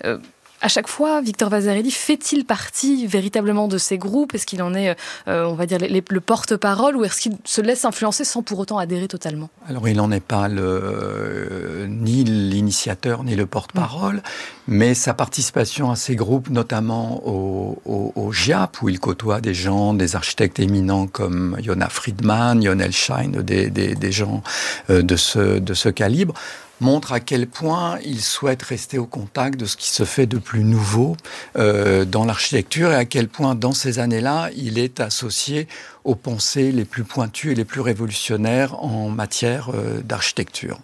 À chaque fois, Victor Vasarely fait-il partie véritablement de ces groupes ? Est-ce qu'il en est, on va dire, le porte-parole, ou est-ce qu'il se laisse influencer sans pour autant adhérer totalement ? Alors, il n'en est pas ni l'initiateur, ni le porte-parole, mais sa participation à ces groupes, notamment au GIAP, où il côtoie des architectes éminents comme Yona Friedman, Lionel Schein, des gens de ce calibre, montre à quel point il souhaite rester au contact de ce qui se fait de plus nouveau dans l'architecture, et à quel point, dans ces années-là, il est associé aux pensées les plus pointues et les plus révolutionnaires en matière d'architecture.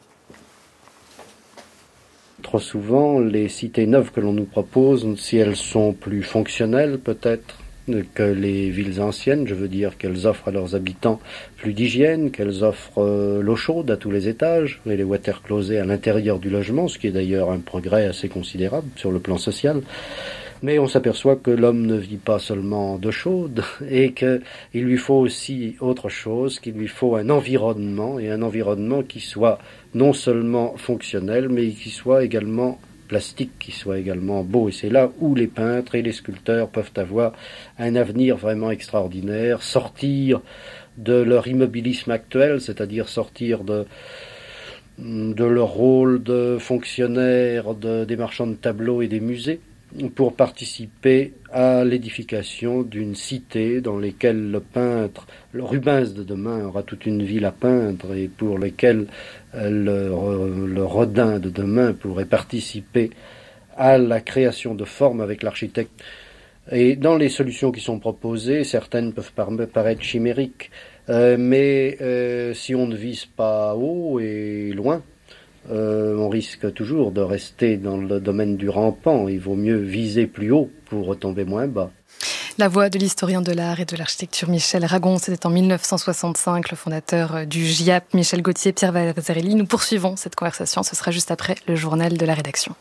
Trop souvent, les cités neuves que l'on nous propose, si elles sont plus fonctionnelles peut-être que les villes anciennes, je veux dire qu'elles offrent à leurs habitants plus d'hygiène, qu'elles offrent l'eau chaude à tous les étages et les water closets à l'intérieur du logement, ce qui est d'ailleurs un progrès assez considérable sur le plan social. Mais on s'aperçoit que l'homme ne vit pas seulement d'eau chaude et qu'il lui faut aussi autre chose, qu'il lui faut un environnement, et un environnement qui soit non seulement fonctionnel, mais qui soit également plastique, qui soit également beau. Et c'est là où les peintres et les sculpteurs peuvent avoir un avenir vraiment extraordinaire, sortir de leur immobilisme actuel, c'est-à-dire sortir de leur rôle de fonctionnaire des marchands de tableaux et des musées, pour participer à l'édification d'une cité dans laquelle le peintre, le Rubens de demain aura toute une ville à peindre, et pour lesquelles le Rodin de demain pourrait participer à la création de formes avec l'architecte. Et dans les solutions qui sont proposées, certaines peuvent paraître chimériques, mais si on ne vise pas haut et loin, on risque toujours de rester dans le domaine du rampant. Il vaut mieux viser plus haut pour retomber moins bas. La voix de l'historien de l'art et de l'architecture Michel Ragon, c'était en 1965, le fondateur du GIAP, Michel Gauthier, Pierre Vasarely. Nous poursuivons cette conversation, ce sera juste après le journal de la rédaction.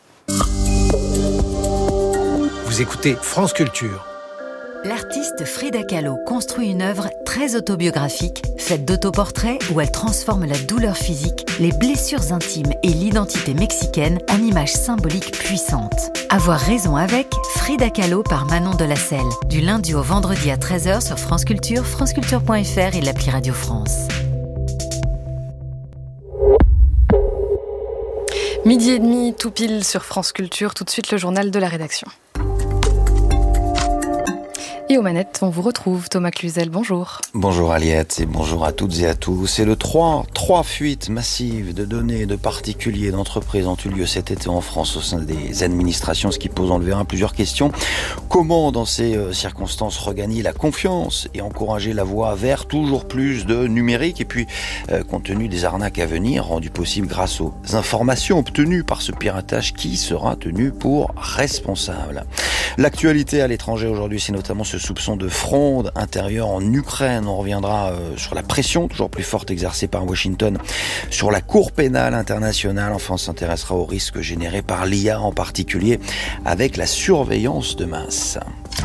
Vous écoutez France Culture. L'artiste Frida Kahlo construit une œuvre très autobiographique, faite d'autoportraits où elle transforme la douleur physique, les blessures intimes et l'identité mexicaine en images symboliques puissantes. Avoir raison avec Frida Kahlo par Manon Delacelle, du lundi au vendredi à 13h sur France Culture, franceculture.fr et l'appli Radio France. Midi et demi, tout pile sur France Culture, tout de suite le journal de la rédaction. Et aux manettes, on vous retrouve, Thomas Cluzel, bonjour. Bonjour Aliette et bonjour à toutes et à tous. C'est le 3 fuites massives de données de particuliers et d'entreprises ont eu lieu cet été en France au sein des administrations, ce qui pose, on le verra, plusieurs questions. Comment, dans ces circonstances, regagner la confiance et encourager la voie vers toujours plus de numérique, et puis, compte tenu des arnaques à venir, rendues possibles grâce aux informations obtenues par ce piratage, qui sera tenu pour responsable? L'actualité à l'étranger aujourd'hui, c'est notamment ce soupçon de fraude intérieure en Ukraine. On reviendra sur la pression toujours plus forte exercée par Washington sur la Cour pénale internationale. Enfin, on s'intéressera aux risques générés par l'IA, en particulier avec la surveillance de masse.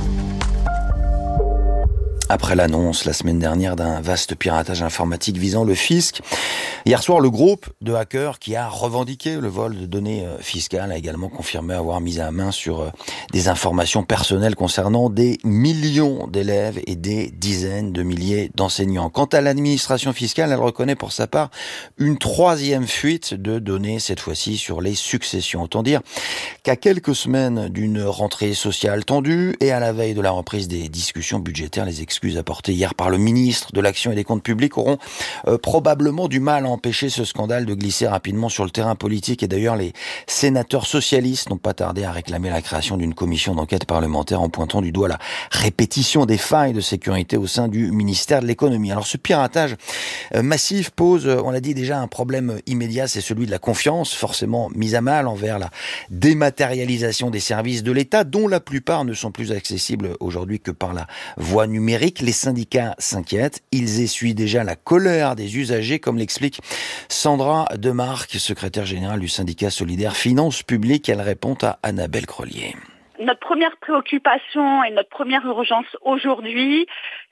Après l'annonce la semaine dernière d'un vaste piratage informatique visant le fisc, hier soir, le groupe de hackers qui a revendiqué le vol de données fiscales a également confirmé avoir mis à main sur des informations personnelles concernant des millions d'élèves et des dizaines de milliers d'enseignants. Quant à l'administration fiscale, elle reconnaît pour sa part une troisième fuite de données, cette fois-ci sur les successions. Autant dire qu'à quelques semaines d'une rentrée sociale tendue et à la veille de la reprise des discussions budgétaires, les excuses apportées hier par le ministre de l'Action et des Comptes Publics auront probablement du mal à empêcher ce scandale de glisser rapidement sur le terrain politique. Et d'ailleurs, les sénateurs socialistes n'ont pas tardé à réclamer la création d'une commission d'enquête parlementaire en pointant du doigt la répétition des failles de sécurité au sein du ministère de l'économie. Alors ce piratage massif pose, on l'a dit déjà, un problème immédiat, c'est celui de la confiance, forcément mise à mal envers la dématérialisation des services de l'État, dont la plupart ne sont plus accessibles aujourd'hui que par la voie numérique. Les syndicats s'inquiètent, ils essuient déjà la colère des usagers, comme l'explique Sandra Demarque, secrétaire générale du syndicat solidaire Finances Publiques. Elle répond à Annabelle Crelier. Notre première préoccupation et notre première urgence aujourd'hui,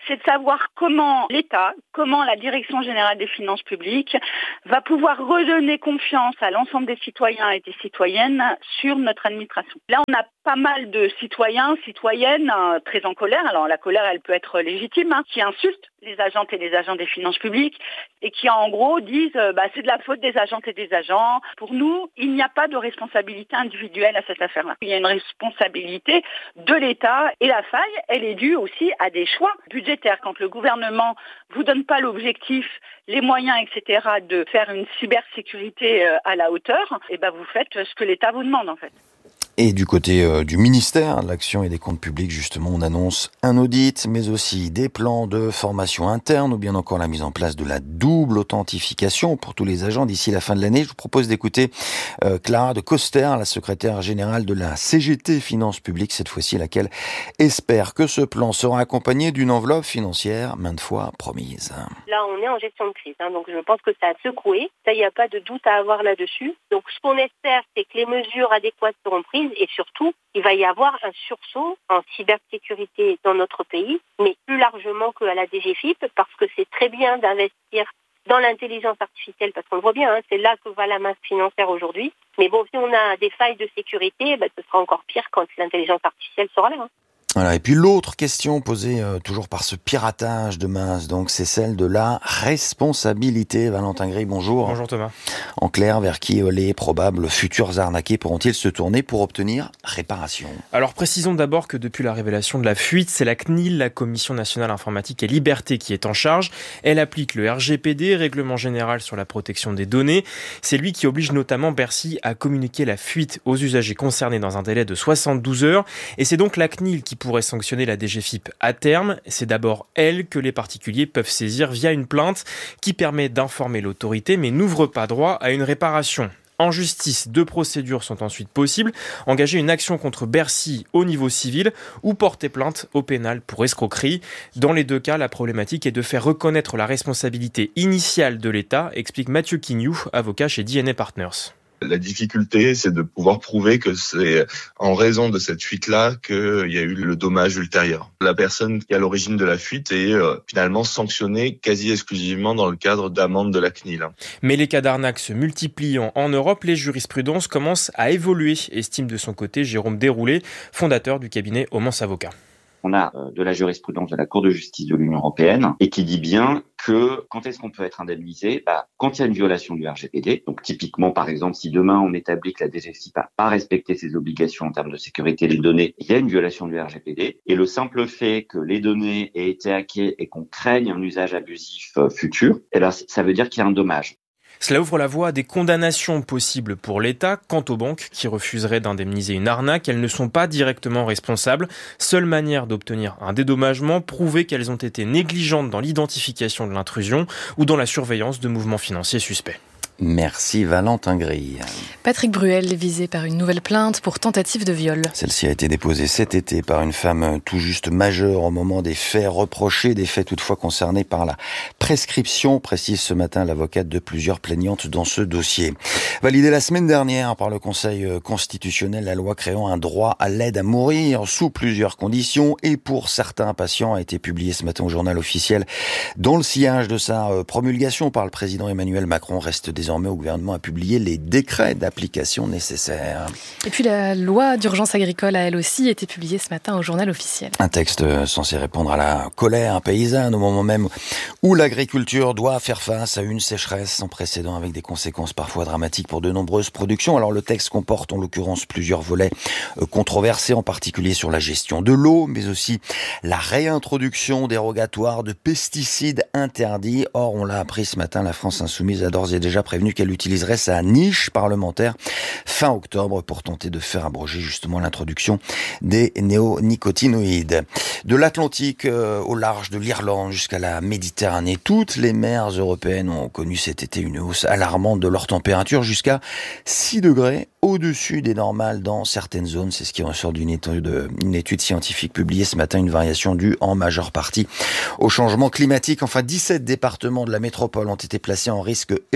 c'est de savoir comment l'État, comment la Direction générale des finances publiques va pouvoir redonner confiance à l'ensemble des citoyens et des citoyennes sur notre administration. Là, on a pas mal de citoyens, citoyennes très en colère. Alors la colère, elle peut être légitime, qui insultent les agentes et les agents des finances publiques et qui en gros disent c'est de la faute des agentes et des agents. Pour nous, il n'y a pas de responsabilité individuelle à cette affaire-là. Il y a une responsabilité de l'État et la faille, elle est due aussi à des choix budgétaires. Quand le gouvernement vous donne pas l'objectif, les moyens, etc., de faire une cybersécurité à la hauteur, vous faites ce que l'État vous demande en fait. Et du côté du ministère de l'Action et des Comptes Publics, justement, on annonce un audit, mais aussi des plans de formation interne ou bien encore la mise en place de la double authentification pour tous les agents d'ici la fin de l'année. Je vous propose d'écouter Clara de Coster, la secrétaire générale de la CGT Finances Publiques, cette fois-ci, laquelle espère que ce plan sera accompagné d'une enveloppe financière maintes fois promise. Là, on est en gestion de crise, donc je pense que ça a secoué. Ça, il n'y a pas de doute à avoir là-dessus. Donc, ce qu'on espère, c'est que les mesures adéquates seront prises. Et surtout, il va y avoir un sursaut en cybersécurité dans notre pays, mais plus largement qu'à la DGFiP, parce que c'est très bien d'investir dans l'intelligence artificielle, parce qu'on le voit bien, c'est là que va la masse financière aujourd'hui. Mais bon, si on a des failles de sécurité, ce sera encore pire quand l'intelligence artificielle sera là. Voilà. Et puis l'autre question posée toujours par ce piratage de masse, donc c'est celle de la responsabilité. Valentin Gris, bonjour. Bonjour Thomas. En clair, vers qui les probables futurs arnaqués pourront-ils se tourner pour obtenir réparation ? Alors précisons d'abord que depuis la révélation de la fuite, c'est la CNIL, la Commission nationale informatique et liberté, qui est en charge. Elle applique le RGPD, Règlement général sur la protection des données. C'est lui qui oblige notamment Bercy à communiquer la fuite aux usagers concernés dans un délai de 72 heures. Et c'est donc la CNIL qui pourrait sanctionner la DGFiP à terme. C'est d'abord elle que les particuliers peuvent saisir via une plainte qui permet d'informer l'autorité mais n'ouvre pas droit à une réparation. En justice, 2 procédures sont ensuite possibles. Engager une action contre Bercy au niveau civil ou porter plainte au pénal pour escroquerie. Dans les 2 cas, la problématique est de faire reconnaître la responsabilité initiale de l'État, explique Mathieu Quignou, avocat chez DNA Partners. La difficulté, c'est de pouvoir prouver que c'est en raison de cette fuite-là qu'il y a eu le dommage ultérieur. La personne qui est à l'origine de la fuite est finalement sanctionnée quasi exclusivement dans le cadre d'amendes de la CNIL. Mais les cas d'arnaque se multipliant en Europe, les jurisprudences commencent à évoluer, estime de son côté Jérôme Déroulé, fondateur du cabinet Homans Avocats. On a de la jurisprudence de la Cour de justice de l'Union européenne et qui dit bien que quand est-ce qu'on peut être indemnisé ? Quand il y a une violation du RGPD. Donc typiquement, par exemple, si demain on établit que la DGFiP n'a pas respecté ses obligations en termes de sécurité des données, il y a une violation du RGPD. Et le simple fait que les données aient été hackées et qu'on craigne un usage abusif futur, ça veut dire qu'il y a un dommage. Cela ouvre la voie à des condamnations possibles pour l'État. Quant aux banques qui refuseraient d'indemniser une arnaque, elles ne sont pas directement responsables. Seule manière d'obtenir un dédommagement, prouver qu'elles ont été négligentes dans l'identification de l'intrusion ou dans la surveillance de mouvements financiers suspects. Merci Valentin Gris. Patrick Bruel est visé par une nouvelle plainte pour tentative de viol. Celle-ci a été déposée cet été par une femme tout juste majeure au moment des faits reprochés, des faits toutefois concernés par la prescription, précise ce matin l'avocate de plusieurs plaignantes dans ce dossier. Validée la semaine dernière par le Conseil constitutionnel, la loi créant un droit à l'aide à mourir sous plusieurs conditions et pour certains patients a été publiée ce matin au journal officiel. Dans le sillage de sa promulgation par le président Emmanuel Macron, reste désormais au gouvernement à publier les décrets d'application nécessaires. Et puis la loi d'urgence agricole a elle aussi été publiée ce matin au journal officiel. Un texte censé répondre à la colère paysanne au moment même où l'agriculture doit faire face à une sécheresse sans précédent avec des conséquences parfois dramatiques pour de nombreuses productions. Alors le texte comporte en l'occurrence plusieurs volets controversés, en particulier sur la gestion de l'eau, mais aussi la réintroduction dérogatoire de pesticides interdits. Or, on l'a appris ce matin, la France Insoumise a d'ores et déjà prévenu qu'elle utiliserait sa niche parlementaire fin octobre pour tenter de faire abroger justement l'introduction des néonicotinoïdes. De l'Atlantique au large de l'Irlande jusqu'à la Méditerranée, toutes les mers européennes ont connu cet été une hausse alarmante de leur température jusqu'à 6 degrés au-dessus des normales dans certaines zones. C'est ce qui ressort d'une étude scientifique publiée ce matin, une variation due en majeure partie au changement climatique. Enfin, 17 départements de la métropole ont été placés en risque élevé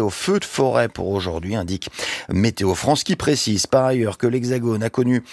au feu de forêt pour aujourd'hui, indique Météo France, qui précise par ailleurs que l'Hexagone a connu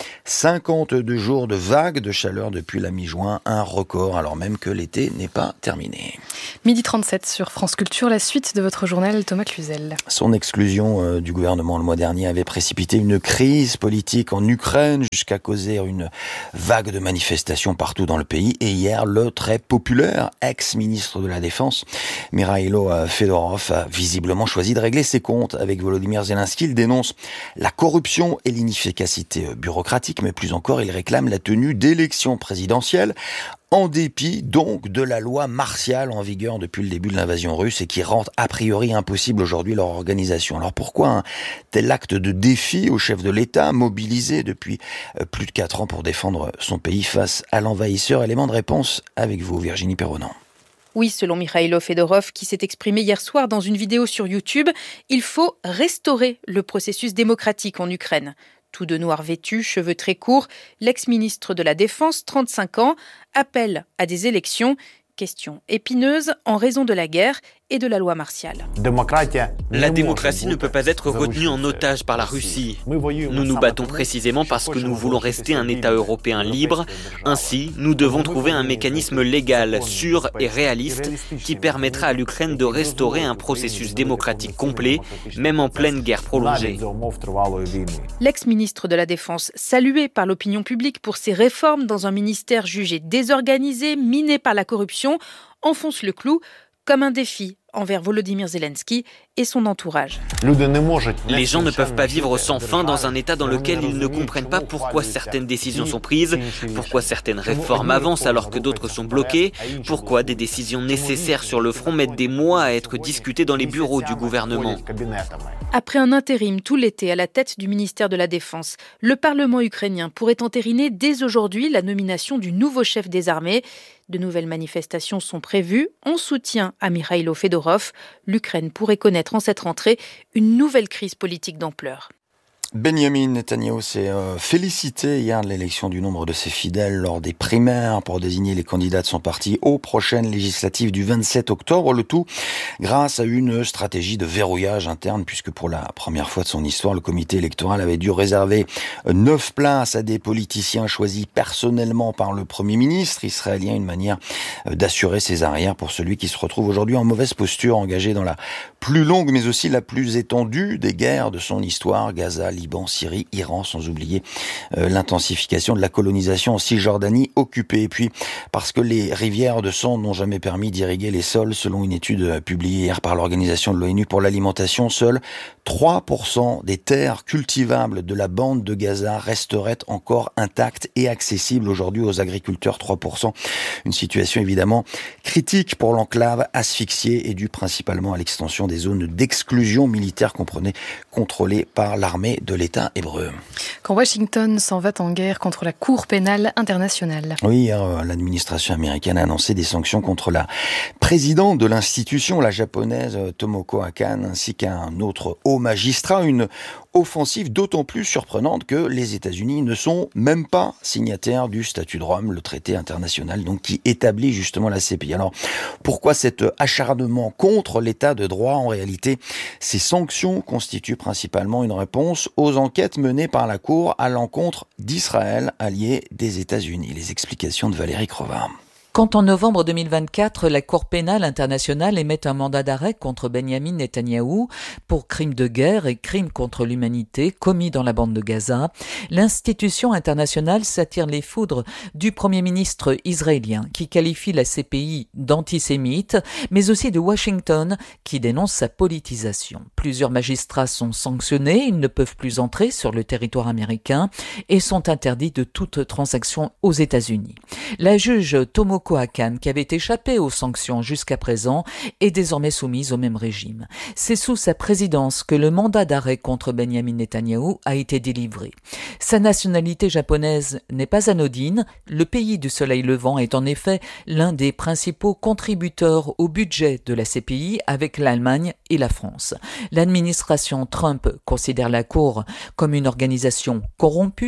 52 jours de vagues de chaleur depuis la mi-juin, un record alors même que l'été n'est pas terminé. 12h37 sur France Culture, la suite de votre journal, Thomas Cluzel. Son exclusion du gouvernement le mois dernier avait précipité une crise politique en Ukraine jusqu'à causer une vague de manifestations partout dans le pays. Et hier, le très populaire ex-ministre de la Défense, Mikhailo Fedorov, a visiblement choisi de régler ses comptes avec Volodymyr Zelensky. Il dénonce la corruption et l'inefficacité bureaucratique, mais plus encore, il réclame la tenue d'élections présidentielles en dépit donc de la loi martiale en vigueur depuis le début de l'invasion russe et qui rend a priori impossible aujourd'hui leur organisation. Alors pourquoi un tel acte de défi au chef de l'État mobilisé depuis plus de 4 ans pour défendre son pays face à l'envahisseur? Élément de réponse avec vous, Virginie Perronan. Oui, selon Mikhailo Fedorov, qui s'est exprimé hier soir dans une vidéo sur YouTube, il faut restaurer le processus démocratique en Ukraine. Tout de noir vêtu, cheveux très courts, l'ex-ministre de la Défense, 35 ans, appelle à des élections. Question épineuse en raison de la guerre et de la loi martiale. La démocratie ne peut pas être retenue en otage par la Russie. Nous nous battons précisément parce que nous voulons rester un État européen libre. Ainsi, nous devons trouver un mécanisme légal, sûr et réaliste qui permettra à l'Ukraine de restaurer un processus démocratique complet, même en pleine guerre prolongée. L'ex-ministre de la Défense, salué par l'opinion publique pour ses réformes dans un ministère jugé désorganisé, miné par la corruption, enfonce le clou comme un défi envers Volodymyr Zelensky et son entourage. Les gens ne peuvent pas vivre sans fin dans un État dans lequel ils ne comprennent pas pourquoi certaines décisions sont prises, pourquoi certaines réformes avancent alors que d'autres sont bloquées, pourquoi des décisions nécessaires sur le front mettent des mois à être discutées dans les bureaux du gouvernement. Après un intérim tout l'été à la tête du ministère de la Défense, le Parlement ukrainien pourrait entériner dès aujourd'hui la nomination du nouveau chef des armées. De nouvelles manifestations sont prévues en soutien à Mikhailo Fedorov. L'Ukraine pourrait connaître en cette rentrée une nouvelle crise politique d'ampleur. Benjamin Netanyahou s'est félicité hier de l'élection du nombre de ses fidèles lors des primaires pour désigner les candidats de son parti aux prochaines législatives du 27 octobre. Le tout grâce à une stratégie de verrouillage interne puisque pour la première fois de son histoire, le comité électoral avait dû réserver 9 places à des politiciens choisis personnellement par le Premier ministre israélien. Une manière d'assurer ses arrières pour celui qui se retrouve aujourd'hui en mauvaise posture, engagé dans la plus longue mais aussi la plus étendue des guerres de son histoire, Gaza, Liban, Syrie, Iran, sans oublier l'intensification de la colonisation en Cisjordanie occupée. Et puis, parce que les rivières de sang n'ont jamais permis d'irriguer les sols, selon une étude publiée hier par l'Organisation de l'ONU pour l'alimentation, seuls 3% des terres cultivables de la bande de Gaza resteraient encore intactes et accessibles aujourd'hui aux agriculteurs. 3%. Une situation évidemment critique pour l'enclave asphyxiée et due principalement à l'extension des zones d'exclusion militaire contrôlées par l'armée de l'État hébreu. Quand Washington s'en va en guerre contre la Cour pénale internationale. Oui, hier, l'administration américaine a annoncé des sanctions contre la présidente de l'institution, la japonaise Tomoko Akan, ainsi qu'un autre haut magistrat. Une offensive d'autant plus surprenante que les États-Unis ne sont même pas signataires du statut de Rome, le traité international donc qui établit justement la CPI. Alors, pourquoi cet acharnement contre l'état de droit? En réalité, ces sanctions constituent principalement une réponse aux enquêtes menées par la Cour à l'encontre d'Israël, allié des États-Unis. Les explications de Valérie Crevard. Quand en novembre 2024, la Cour pénale internationale émet un mandat d'arrêt contre Benjamin Netanyahou pour crimes de guerre et crimes contre l'humanité commis dans la bande de Gaza, l'institution internationale s'attire les foudres du Premier ministre israélien qui qualifie la CPI d'antisémite, mais aussi de Washington qui dénonce sa politisation. Plusieurs magistrats sont sanctionnés, ils ne peuvent plus entrer sur le territoire américain et sont interdits de toute transaction aux États-Unis. La juge Tomoko Akan, qui avait échappé aux sanctions jusqu'à présent, est désormais soumise au même régime. C'est sous sa présidence que le mandat d'arrêt contre Benjamin Netanyahou a été délivré. Sa nationalité japonaise n'est pas anodine. Le pays du soleil levant est en effet l'un des principaux contributeurs au budget de la CPI avec l'Allemagne et la France. L'administration Trump considère la Cour comme une organisation corrompue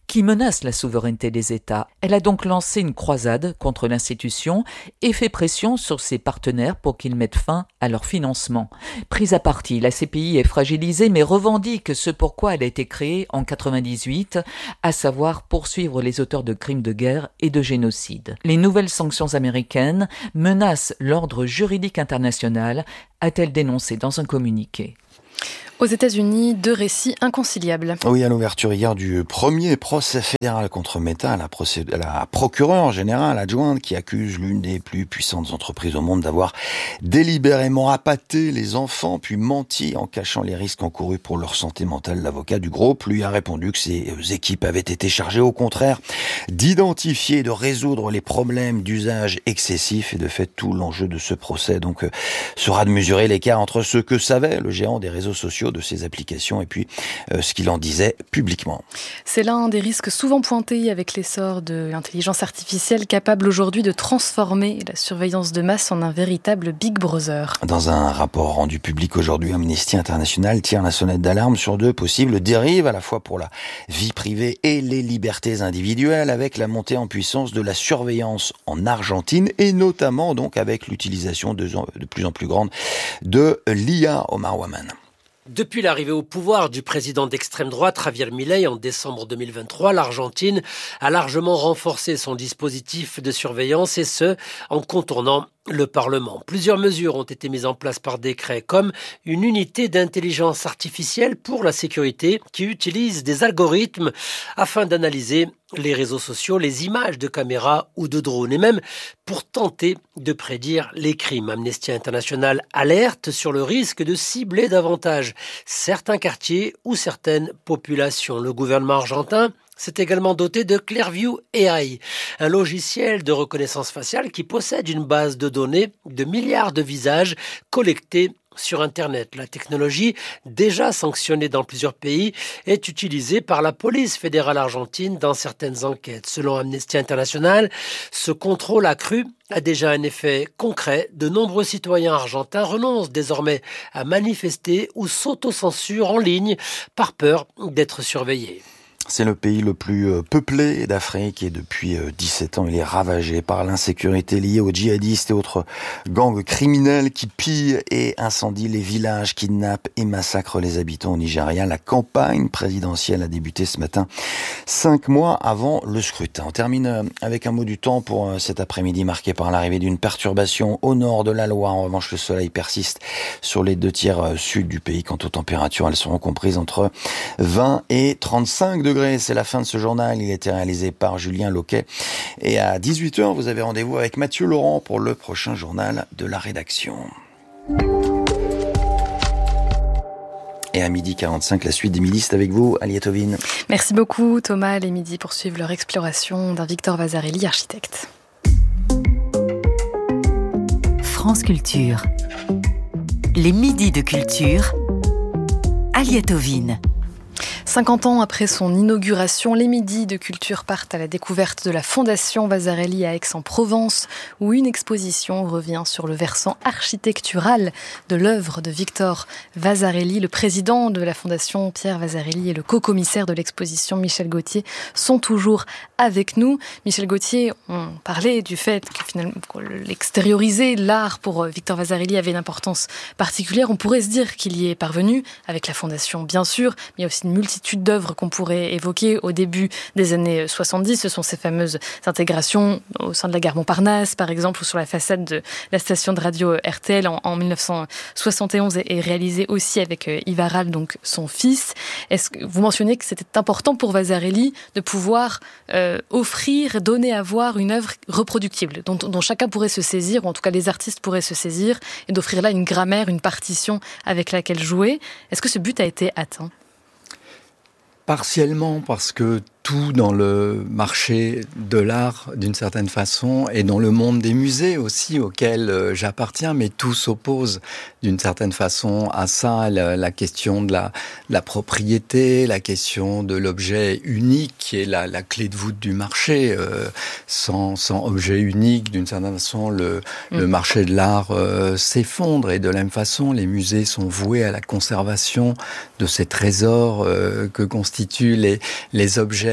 qui menace la souveraineté des États. Elle a donc lancé une croisade contre l'institution et fait pression sur ses partenaires pour qu'ils mettent fin à leur financement. Prise à partie, la CPI est fragilisée mais revendique ce pourquoi elle a été créée en 1998, à savoir poursuivre les auteurs de crimes de guerre et de génocide. Les nouvelles sanctions américaines menacent l'ordre juridique international, a-t-elle dénoncé dans un communiqué. Aux États-Unis, 2 récits inconciliables. Oui, à l'ouverture hier du premier procès fédéral contre Meta, la procureure générale adjointe qui accuse l'une des plus puissantes entreprises au monde d'avoir délibérément appâté les enfants puis menti en cachant les risques encourus pour leur santé mentale. L'avocat du groupe lui a répondu que ses équipes avaient été chargées au contraire d'identifier et de résoudre les problèmes d'usage excessif. Et de fait, tout l'enjeu de ce procès donc sera de mesurer l'écart entre ce que savait le géant des réseaux sociaux de ces applications et puis ce qu'il en disait publiquement. C'est l'un des risques souvent pointés avec l'essor de l'intelligence artificielle capable aujourd'hui de transformer la surveillance de masse en un véritable Big Brother. Dans un rapport rendu public aujourd'hui, Amnesty International tire la sonnette d'alarme sur 2 possibles dérives à la fois pour la vie privée et les libertés individuelles avec la montée en puissance de la surveillance en Argentine et notamment donc avec l'utilisation de plus en plus grande de l'IA. Omar Waman. Depuis l'arrivée au pouvoir du président d'extrême droite Javier Milei en décembre 2023, l'Argentine a largement renforcé son dispositif de surveillance et ce, en contournant le Parlement. Plusieurs mesures ont été mises en place par décret, comme une unité d'intelligence artificielle pour la sécurité qui utilise des algorithmes afin d'analyser les réseaux sociaux, les images de caméras ou de drones, et même pour tenter de prédire les crimes. Amnesty International alerte sur le risque de cibler davantage certains quartiers ou certaines populations. Le gouvernement argentin s'est également doté de Clearview AI, un logiciel de reconnaissance faciale qui possède une base de données de milliards de visages collectés sur Internet. La technologie, déjà sanctionnée dans plusieurs pays, est utilisée par la police fédérale argentine dans certaines enquêtes. Selon Amnesty International, ce contrôle accru a déjà un effet concret. De nombreux citoyens argentins renoncent désormais à manifester ou s'autocensurent en ligne par peur d'être surveillés. C'est le pays le plus peuplé d'Afrique et depuis 17 ans, il est ravagé par l'insécurité liée aux djihadistes et autres gangs criminels qui pillent et incendient les villages, kidnappent et massacrent les habitants au Nigeria. La campagne présidentielle a débuté ce matin, 5 mois avant le scrutin. On termine avec un mot du temps pour cet après-midi marqué par l'arrivée d'une perturbation au nord de la Loire. En revanche, le soleil persiste sur les 2 tiers sud du pays. Quant aux températures, elles seront comprises entre 20 et 35 degrés. C'est la fin de ce journal. Il a été réalisé par Julien Loquet. Et à 18h, vous avez rendez-vous avec Mathieu Laurent pour le prochain journal de la rédaction. Et à 12h45, la suite des midis avec vous, Aliette Ovine. Merci beaucoup Thomas. Les midis poursuivent leur exploration d'un Victor Vasarely, architecte. France Culture. Les midis de culture. Aliette Ovine. 50 ans après son inauguration, les midis de culture partent à la découverte de la Fondation Vasarely à Aix-en-Provence, où une exposition revient sur le versant architectural de l'œuvre de Victor Vasarely. Le président de la Fondation, Pierre Vasarely, et le co-commissaire de l'exposition, Michel Gauthier, sont toujours avec nous. Michel Gauthier, on parlait du fait que finalement, l'extérioriser, l'art pour Victor Vasarely avait une importance particulière. On pourrait se dire qu'il y est parvenu, avec la Fondation bien sûr, mais il y a aussi une multitude d'œuvres qu'on pourrait évoquer au début des années 70. Ce sont ces fameuses intégrations au sein de la gare Montparnasse, par exemple, ou sur la façade de la station de radio RTL en 1971 et réalisée aussi avec Yves Aral, donc son fils. Est-ce que vous mentionnez que c'était important pour Vasarely de pouvoir offrir, donner à voir une œuvre reproductible, dont chacun pourrait se saisir, ou en tout cas les artistes pourraient se saisir, et d'offrir là une grammaire, une partition avec laquelle jouer. Est-ce que ce but a été atteint ? Partiellement, parce que tout dans le marché de l'art, d'une certaine façon, et dans le monde des musées aussi, auquel j'appartiens, mais tout s'oppose d'une certaine façon à ça, la question de la propriété, la question de l'objet unique, qui est la clé de voûte du marché. Sans objet unique, d'une certaine façon, le marché de l'art s'effondre, et de la même façon, les musées sont voués à la conservation de ces trésors que constituent les objets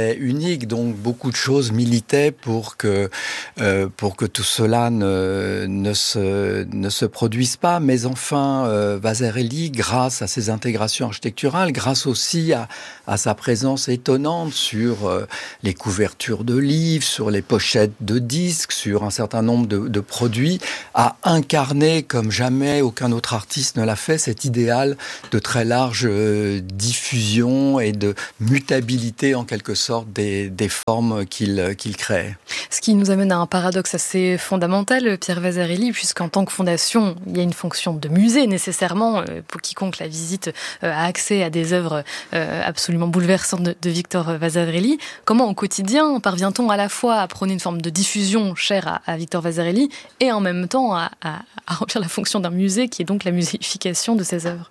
était unique, donc beaucoup de choses militaient pour que tout cela ne se produise pas. Mais enfin, Vasarely, grâce à ses intégrations architecturales, grâce aussi à sa présence étonnante sur les couvertures de livres, sur les pochettes de disques, sur un certain nombre de produits, a incarné comme jamais aucun autre artiste ne l'a fait cet idéal de très large diffusion et de mutabilité en quelque sorte des formes qu'il crée. Ce qui nous amène à un paradoxe assez fondamental, Pierre Vasarely, puisqu'en tant que fondation, il y a une fonction de musée nécessairement, pour quiconque la visite a accès à des œuvres absolument bouleversantes de Victor Vasarely. Comment au quotidien parvient-on à la fois à prôner une forme de diffusion chère à Victor Vasarely et en même temps à remplir la fonction d'un musée qui est donc la muséification de ses œuvres?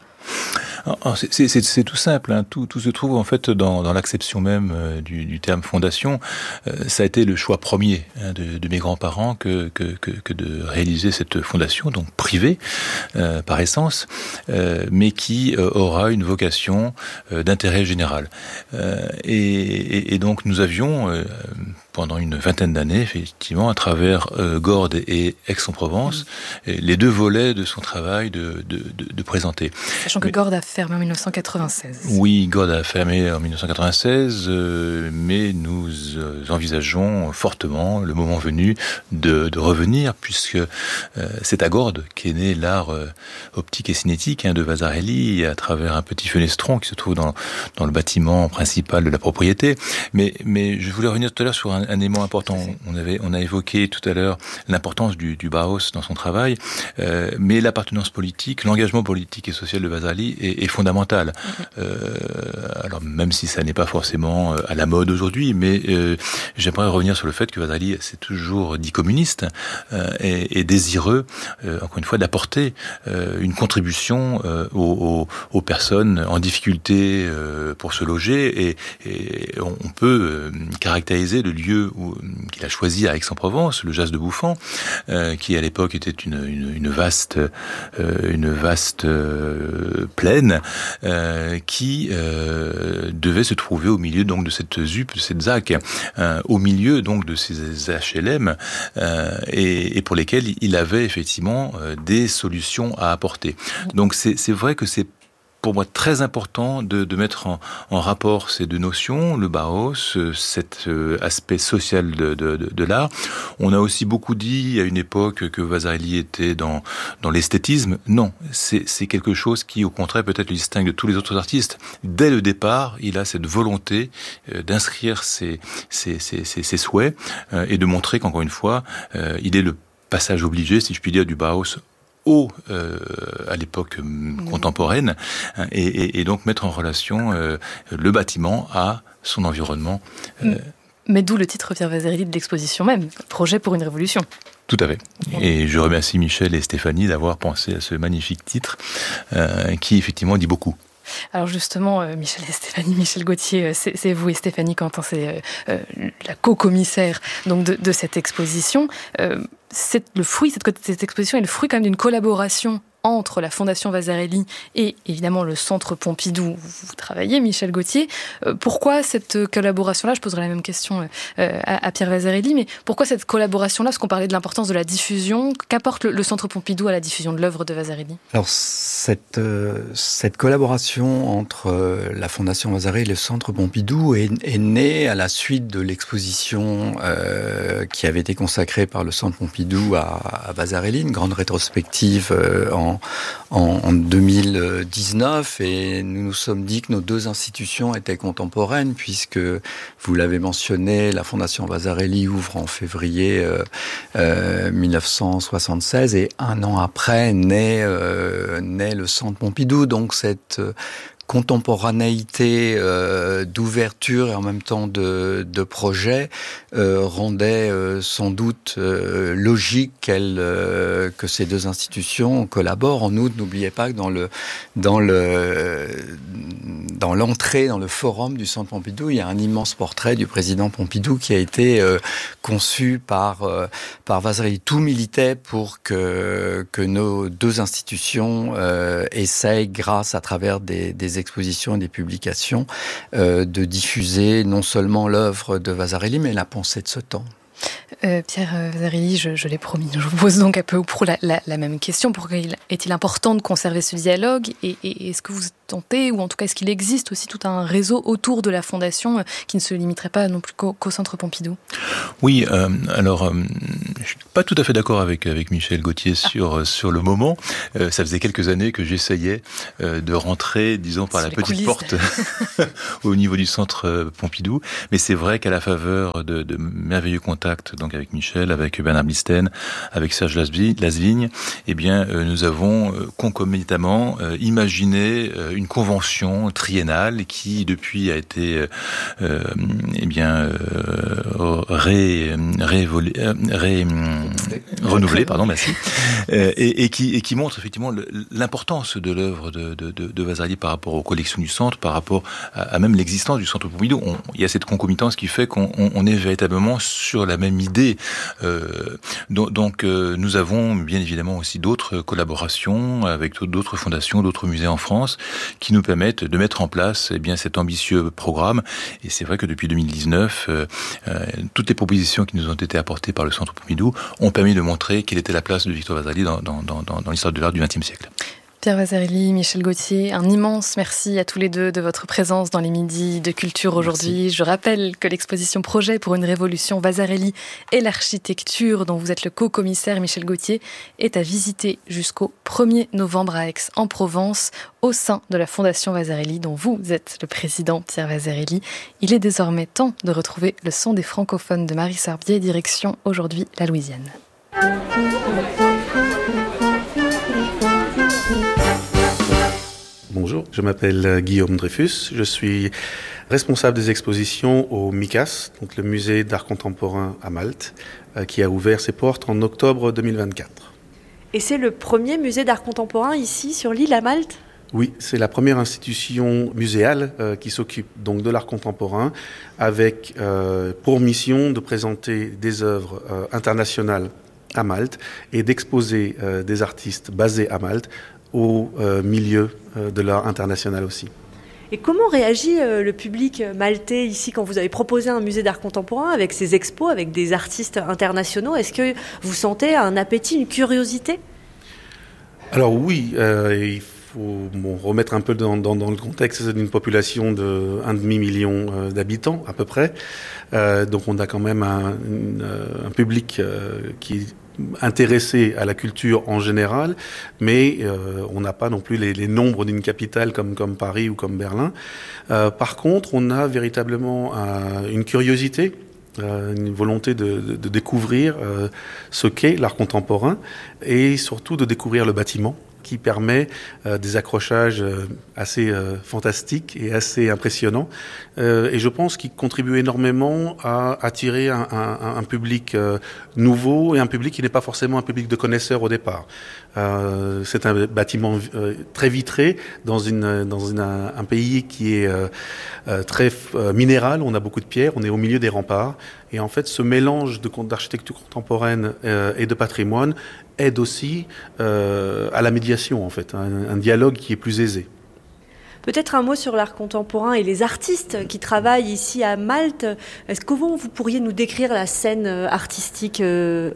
C'est tout simple, hein. Tout se trouve en fait dans l'acception même du terme fondation. Ça a été le choix premier de mes grands-parents que de réaliser cette fondation, donc privée par essence, mais qui aura une vocation d'intérêt général. Et donc nous avions pendant une vingtaine d'années, effectivement, à travers Gordes et Aix-en-Provence, les deux volets de son travail de présenter. Sachant que Gordes a fermé en 1996. Oui, Gordes a fermé en 1996, mais nous envisageons fortement, le moment venu, de revenir, puisque c'est à Gordes qu'est né l'art optique et cinétique de Vasarely, à travers un petit fenestron qui se trouve dans le bâtiment principal de la propriété. Mais je voulais revenir tout à l'heure sur un élément important. On a évoqué tout à l'heure l'importance du Bauhaus dans son travail, mais l'appartenance politique, l'engagement politique et social de Vasarely est fondamental. Alors même si ça n'est pas forcément à la mode aujourd'hui, mais j'aimerais revenir sur le fait que Vasarely s'est toujours dit communiste et désireux, encore une fois, d'apporter une contribution aux personnes en difficulté pour se loger, et on peut caractériser le lieu qu'il a choisi à Aix-en-Provence, le Jas de Bouffan, qui à l'époque était une vaste plaine qui devait se trouver au milieu donc de cette ZUP, de cette ZAC, au milieu donc de ces HLM, et pour lesquels il avait effectivement des solutions à apporter. Donc c'est vrai que c'est pour moi très important de mettre en rapport ces deux notions, le Bauhaus, cet aspect social de l'art. On a aussi beaucoup dit à une époque que Vasarely était dans l'esthétisme. Non, c'est quelque chose qui, au contraire, peut-être le distingue de tous les autres artistes. Dès le départ, il a cette volonté d'inscrire ses souhaits et de montrer qu'encore une fois, il est le passage obligé, si je puis dire, du Bauhaus à l'époque contemporaine, et donc mettre en relation le bâtiment à son environnement. Mais d'où le titre Pierre Vasarely de l'exposition même, Projet pour une révolution. Tout à fait. Et je remercie Michel et Stéphanie d'avoir pensé à ce magnifique titre qui effectivement dit beaucoup. Alors justement, Michel et Stéphanie, Michel Gauthier, c'est vous, et Stéphanie Quentin, c'est la co-commissaire donc de cette exposition. Cette exposition est le fruit quand même d'une collaboration entre la Fondation Vasarely et évidemment le Centre Pompidou où vous travaillez, Michel Gauthier. Pourquoi cette collaboration-là? Je poserai la même question à Pierre Vasarely, mais pourquoi cette collaboration-là? Parce qu'on parlait de l'importance de la diffusion. Qu'apporte le Centre Pompidou à la diffusion de l'œuvre de Vasarely? Alors cette collaboration entre la Fondation Vasarely et le Centre Pompidou est née à la suite de l'exposition qui avait été consacrée par le Centre Pompidou à Vasarely, une grande rétrospective en 2019, et nous nous sommes dit que nos deux institutions étaient contemporaines, puisque, vous l'avez mentionné, la Fondation Vasarely ouvre en février 1976, et un an après naît le Centre Pompidou. Donc cette contemporanéité d'ouverture et en même temps de projet rendait sans doute logique que ces deux institutions collaborent. En outre, n'oubliez pas que dans l'entrée, dans le forum du Centre Pompidou, il y a un immense portrait du président Pompidou qui a été conçu par Vasarely. Tout militait pour que nos deux institutions essayent, grâce à travers des des expositions et des publications, de diffuser non seulement l'œuvre de Vasarely, mais la pensée de ce temps. Pierre Vasarely, je l'ai promis, je vous pose donc un peu ou prou la même question. Pourquoi est-il important de conserver ce dialogue et est-ce que vous tentez, ou en tout cas est-ce qu'il existe aussi tout un réseau autour de la Fondation qui ne se limiterait pas non plus qu'au Centre Pompidou? Oui, alors je suis pas tout à fait d'accord avec Michel Gauthier sur le moment. Ça faisait quelques années que j'essayais de rentrer, disons, par la petite porte au niveau du Centre Pompidou, mais c'est vrai qu'à la faveur de merveilleux contacts, donc avec Michel, avec Bernard Blisten, avec Serge Lasvigne, eh bien, nous avons concomitamment imaginé une convention triennale qui, depuis, a été renouvelée, pardon, merci, et qui montre effectivement l'importance de l'œuvre de Vasarely par rapport aux collections du Centre, par rapport à même l'existence du Centre Pompidou. Il y a cette concomitance qui fait qu'on est véritablement sur la même idée. Donc nous avons bien évidemment aussi d'autres collaborations avec d'autres fondations, d'autres musées en France qui nous permettent de mettre en place cet ambitieux programme. Et c'est vrai que depuis 2019, toutes les propositions qui nous ont été apportées par le Centre Pompidou ont permis de montrer quelle était la place de Victor Vasarely dans l'histoire de l'art du XXe siècle. Pierre Vasarely, Michel Gauthier, un immense merci à tous les deux de votre présence dans les Midis de Culture aujourd'hui. Je rappelle que l'exposition Projet pour une révolution Vasarely et l'architecture, dont vous êtes le co-commissaire Michel Gauthier, est à visiter jusqu'au 1er novembre à Aix-en-Provence au sein de la Fondation Vasarely, dont vous êtes le président Pierre Vasarely. Il est désormais temps de retrouver le son des francophones de Marie Sorbier, direction aujourd'hui la Louisiane. Bonjour, je m'appelle Guillaume Dreyfus, je suis responsable des expositions au MICAS, donc le musée d'art contemporain à Malte, qui a ouvert ses portes en octobre 2024. Et c'est le premier musée d'art contemporain ici sur l'île à Malte ? Oui, c'est la première institution muséale qui s'occupe donc de l'art contemporain avec pour mission de présenter des œuvres internationales à Malte et d'exposer des artistes basés à Malte au milieu de l'art international aussi. Et comment réagit le public maltais ici quand vous avez proposé un musée d'art contemporain avec ces expos, avec des artistes internationaux? Est-ce que vous sentez un appétit, une curiosité? Alors oui, il faut remettre un peu dans le contexte d'une population de 1,5 million d'habitants à peu près. Donc on a quand même un public qui est intéressé à la culture en général, mais on n'a pas non plus les nombres d'une capitale comme Paris ou comme Berlin. Par contre, on a véritablement une curiosité, une volonté de découvrir ce qu'est l'art contemporain et surtout de découvrir le bâtiment qui permet des accrochages assez fantastiques et assez impressionnants. Et je pense qu'il contribue énormément à attirer un public nouveau et un public qui n'est pas forcément un public de connaisseurs au départ. C'est un bâtiment très vitré dans un pays qui est très minéral. On a beaucoup de pierres, on est au milieu des remparts. Et en fait, ce mélange d'architecture contemporaine et de patrimoine aide aussi à la médiation, en fait, un dialogue qui est plus aisé. Peut-être un mot sur l'art contemporain et les artistes qui travaillent ici à Malte. Comment vous pourriez nous décrire la scène artistique aujourd'hui ?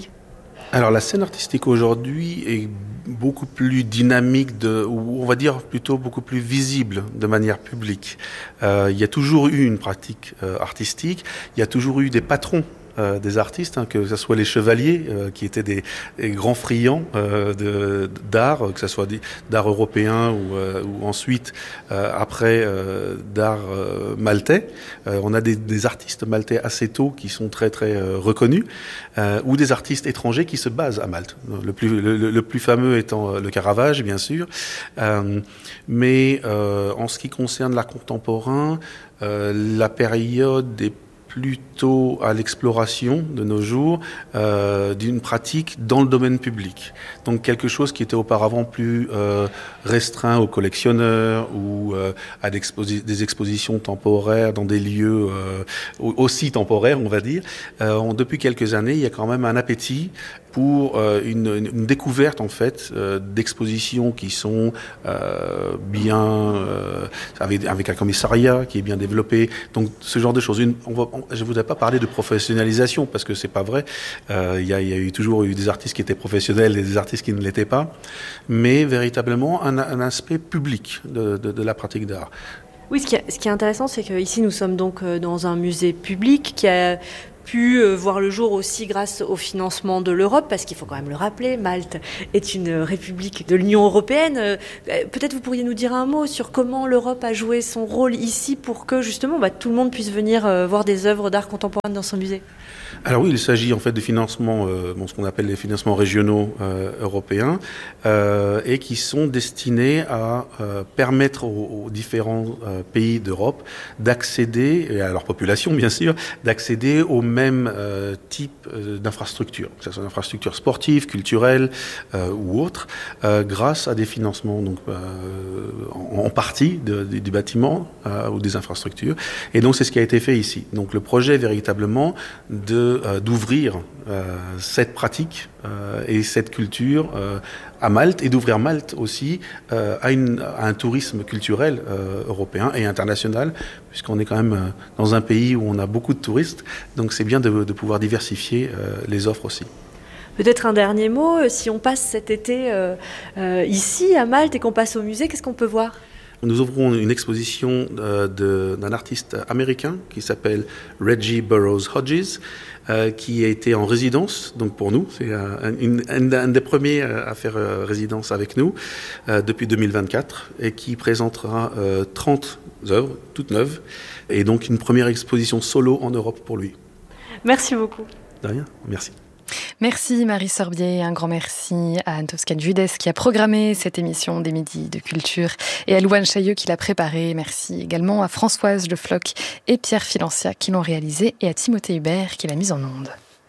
Alors la scène artistique aujourd'hui est beaucoup plus dynamique, ou on va dire plutôt beaucoup plus visible de manière publique. Il y a toujours eu une pratique artistique, il y a toujours eu des patrons des artistes, que ce soit les chevaliers qui étaient des grands friands d'art, que ce soit d'art européen ou ensuite après d'art maltais. On a des artistes maltais assez tôt qui sont très très reconnus, ou des artistes étrangers qui se basent à Malte. Le plus fameux étant le Caravage, bien sûr. Mais en ce qui concerne l'art contemporain, la période est plutôt à l'exploration de nos jours d'une pratique dans le domaine public. Donc quelque chose qui était auparavant plus restreint aux collectionneurs ou à des expositions temporaires dans des lieux aussi temporaires, on va dire. Depuis quelques années, il y a quand même un appétit pour une découverte en fait d'expositions qui sont bien avec un commissariat qui est bien développé. Donc ce genre de choses. Je voudrais pas parler de professionnalisation parce que c'est pas vrai. Il y a toujours eu des artistes qui étaient professionnels et des artistes qui ne l'étaient pas, mais véritablement un aspect public de la pratique d'art. Oui, ce qui est intéressant, c'est qu'ici nous sommes donc dans un musée public qui a pu voir le jour aussi grâce au financement de l'Europe, parce qu'il faut quand même le rappeler, Malte est une république de l'Union européenne. Peut-être vous pourriez nous dire un mot sur comment l'Europe a joué son rôle ici pour que justement tout le monde puisse venir voir des œuvres d'art contemporain dans son musée. Alors oui, il s'agit en fait de financements, ce qu'on appelle les financements régionaux européens, et qui sont destinés à permettre aux différents pays d'Europe d'accéder, et à leur population bien sûr, d'accéder au même type d'infrastructures, que ce soit d'infrastructures sportives, culturelles ou autres, grâce à des financements donc en partie du bâtiment ou des infrastructures. Et donc c'est ce qui a été fait ici. Donc le projet véritablement d'ouvrir cette pratique et cette culture à Malte et d'ouvrir Malte aussi à un tourisme culturel européen et international, puisqu'on est quand même dans un pays où on a beaucoup de touristes, donc c'est bien de pouvoir diversifier les offres aussi. Peut-être un dernier mot, si on passe cet été ici à Malte et qu'on passe au musée, qu'est-ce qu'on peut voir ? Nous ouvrons une exposition d'un artiste américain qui s'appelle Reggie Burroughs Hodges, qui a été en résidence, donc pour nous, c'est un des premiers à faire résidence avec nous depuis 2024, et qui présentera 30 œuvres, toutes neuves, et donc une première exposition solo en Europe pour lui. Merci beaucoup. De rien, merci. Merci Marie Sorbier, un grand merci à Anne-Toscane Judes qui a programmé cette émission des Midis de Culture et à Louane Chailleux qui l'a préparée. Merci également à Françoise Le Floch et Pierre Filancia qui l'ont réalisé et à Timothée Hubert qui l'a mise en onde.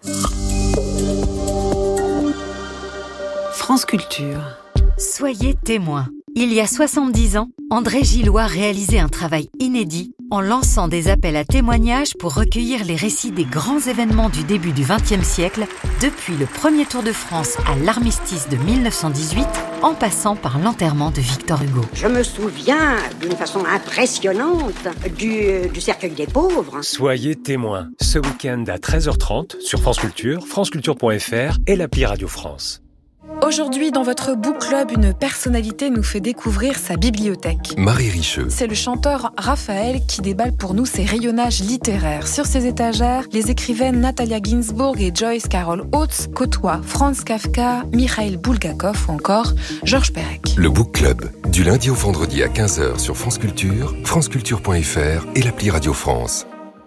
France Culture. Soyez témoins. Il y a 70 ans, André Gillois réalisait un travail inédit en lançant des appels à témoignages pour recueillir les récits des grands événements du début du XXe siècle, depuis le premier Tour de France à l'armistice de 1918, en passant par l'enterrement de Victor Hugo. Je me souviens d'une façon impressionnante du cercueil des pauvres. Soyez témoins, ce week-end à 13h30 sur France Culture, franceculture.fr et l'appli Radio France. Aujourd'hui, dans votre book club, une personnalité nous fait découvrir sa bibliothèque. Marie Richeux. C'est le chanteur Raphaël qui déballe pour nous ses rayonnages littéraires. Sur ses étagères, les écrivaines Natalia Ginzburg et Joyce Carol Oates côtoient Franz Kafka, Mikhail Bulgakov ou encore Georges Perec. Le book club, du lundi au vendredi à 15h sur France Culture, franceculture.fr et l'appli Radio France.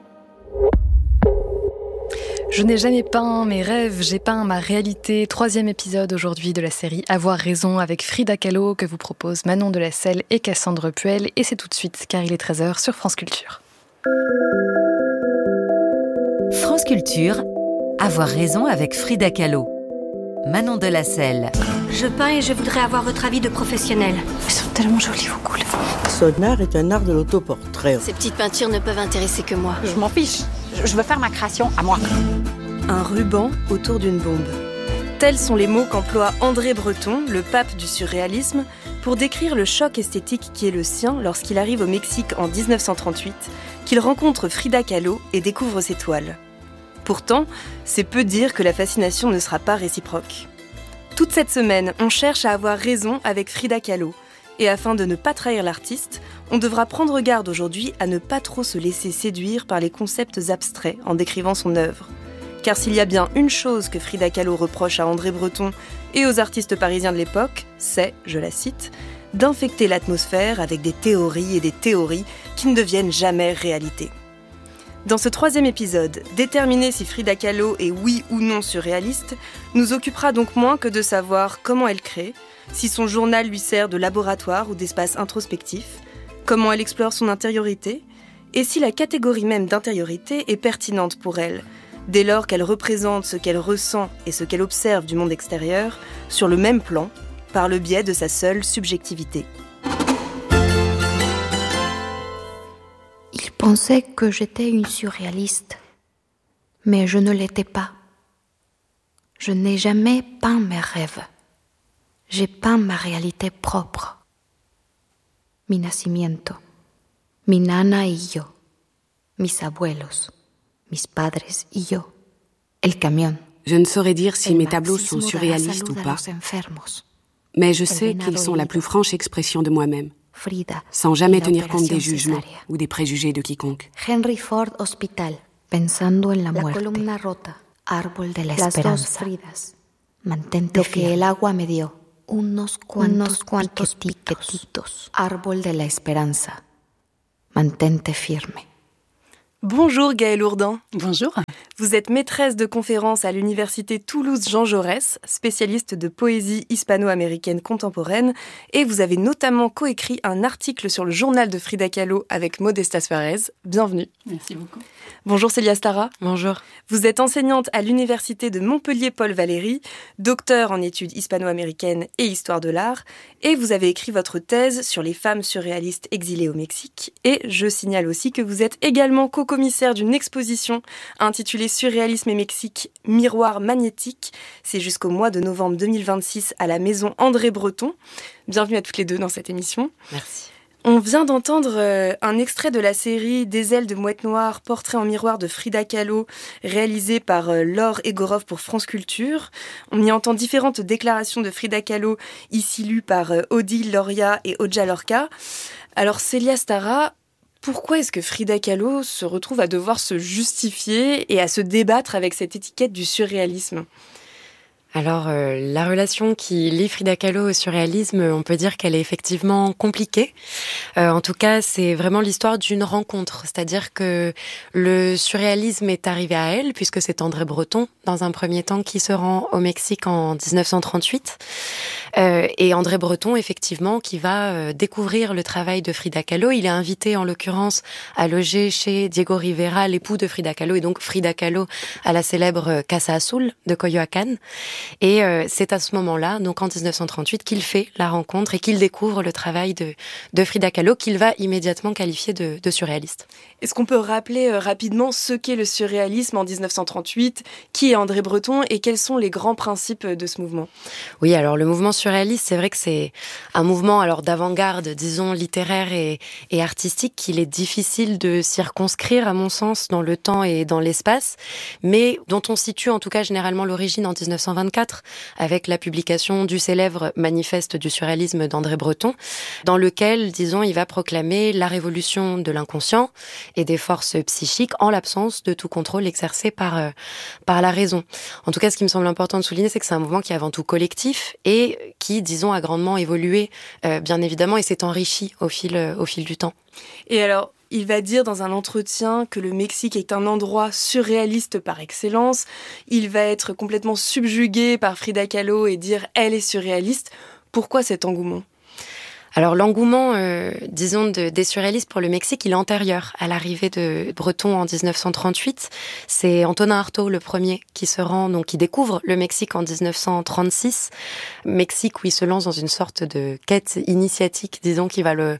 Je n'ai jamais peint mes rêves, j'ai peint ma réalité. 3e épisode aujourd'hui de la série Avoir raison avec Frida Kahlo que vous proposent Manon Delacelle et Cassandre Puel. Et c'est tout de suite car il est 13h sur France Culture. France Culture, Avoir raison avec Frida Kahlo. Manon Delacelle. Je peins et je voudrais avoir votre avis de professionnel. Elles sont tellement jolies vos couleurs. Son art est un art de l'autoportrait. Ces petites peintures ne peuvent intéresser que moi. Je m'en fiche. Je veux faire ma création à moi. Un ruban autour d'une bombe. Tels sont les mots qu'emploie André Breton, le pape du surréalisme, pour décrire le choc esthétique qui est le sien lorsqu'il arrive au Mexique en 1938, qu'il rencontre Frida Kahlo et découvre ses toiles. Pourtant, c'est peu dire que la fascination ne sera pas réciproque. Toute cette semaine, on cherche à avoir raison avec Frida Kahlo. Et afin de ne pas trahir l'artiste, on devra prendre garde aujourd'hui à ne pas trop se laisser séduire par les concepts abstraits en décrivant son œuvre. Car s'il y a bien une chose que Frida Kahlo reproche à André Breton et aux artistes parisiens de l'époque, c'est, je la cite, d'infecter l'atmosphère avec des théories et des théories qui ne deviennent jamais réalité. Dans ce 3e épisode, déterminer si Frida Kahlo est oui ou non surréaliste nous occupera donc moins que de savoir comment elle crée, si son journal lui sert de laboratoire ou d'espace introspectif, comment elle explore son intériorité, et si la catégorie même d'intériorité est pertinente pour elle, dès lors qu'elle représente ce qu'elle ressent et ce qu'elle observe du monde extérieur, sur le même plan, par le biais de sa seule subjectivité. Il pensait que j'étais une surréaliste, mais je ne l'étais pas. Je n'ai jamais peint mes rêves. J'ai peint ma réalité propre. Mi nacimiento, mi nana y yo, mis abuelos, mis padres y yo, el camión. Je ne saurais dire si mes tableaux sont surréalistes ou pas, mais je sais qu'ils sont la plus franche expression de moi-même, sans jamais tenir compte des jugements ou des préjugés de quiconque. Henry Ford Hospital, pensando en la muerte. La columna rota, árbol de la esperanza. Las dos Fridas, mantente fiel. Lo que el agua me dio, unos cuantos piquetitos, árbol de la esperanza, mantente firme. Bonjour Gaëlle Ourdin. Bonjour. Vous êtes maîtresse de conférences à l'université Toulouse-Jean Jaurès, spécialiste de poésie hispano-américaine contemporaine, et vous avez notamment coécrit un article sur le journal de Frida Kahlo avec Modesta Suárez. Bienvenue. Merci beaucoup. Bonjour Célia Stara. Bonjour. Vous êtes enseignante à l'université de Montpellier-Paul Valéry, docteur en études hispano-américaines et histoire de l'art, et vous avez écrit votre thèse sur les femmes surréalistes exilées au Mexique. Et je signale aussi que vous êtes également co-commissaire d'une exposition intitulée Surréalisme et Mexique, miroir magnétique. C'est jusqu'au mois de novembre 2026 à la maison André Breton. Bienvenue à toutes les deux dans cette émission. Merci. On vient d'entendre un extrait de la série Des ailes de mouette noire, portrait en miroir de Frida Kahlo, réalisé par Laure Egorov pour France Culture. On y entend différentes déclarations de Frida Kahlo, ici lues par Odile Loria et Oja Lorca. Alors Célia Stara, pourquoi est-ce que Frida Kahlo se retrouve à devoir se justifier et à se débattre avec cette étiquette du surréalisme ? Alors, la relation qui lie Frida Kahlo au surréalisme, on peut dire qu'elle est effectivement compliquée. En tout cas, c'est vraiment l'histoire d'une rencontre. C'est-à-dire que le surréalisme est arrivé à elle, puisque c'est André Breton, dans un premier temps, qui se rend au Mexique en 1938. Et André Breton, effectivement, qui va découvrir le travail de Frida Kahlo. Il est invité, en l'occurrence, à loger chez Diego Rivera, l'époux de Frida Kahlo, et donc Frida Kahlo à la célèbre Casa Azul de Coyoacán. Et c'est à ce moment-là, donc en 1938, qu'il fait la rencontre et qu'il découvre le travail de Frida Kahlo, qu'il va immédiatement qualifier de surréaliste. Est-ce qu'on peut rappeler rapidement ce qu'est le surréalisme en 1938, qui est André Breton et quels sont les grands principes de ce mouvement ? Oui, alors le mouvement surréaliste, c'est vrai que c'est un mouvement alors d'avant-garde, disons littéraire et artistique, qu'il est difficile de circonscrire, à mon sens, dans le temps et dans l'espace, mais dont on situe en tout cas généralement l'origine en 1924, avec la publication du célèbre manifeste du surréalisme d'André Breton, dans lequel, disons, il va proclamer la révolution de l'inconscient et des forces psychiques en l'absence de tout contrôle exercé par la raison. En tout cas, ce qui me semble important de souligner, c'est que c'est un mouvement qui est avant tout collectif et qui, disons, a grandement évolué, bien évidemment, et s'est enrichi au fil du temps. Et alors, il va dire dans un entretien que le Mexique est un endroit surréaliste par excellence. Il va être complètement subjugué par Frida Kahlo et dire « elle est surréaliste ». Pourquoi cet engouement ? Alors l'engouement, disons, des surréalistes pour le Mexique, il est antérieur à l'arrivée de Breton en 1938. C'est Antonin Artaud, le premier, qui se rend, donc qui découvre le Mexique en 1936. Mexique où il se lance dans une sorte de quête initiatique, disons, qui va le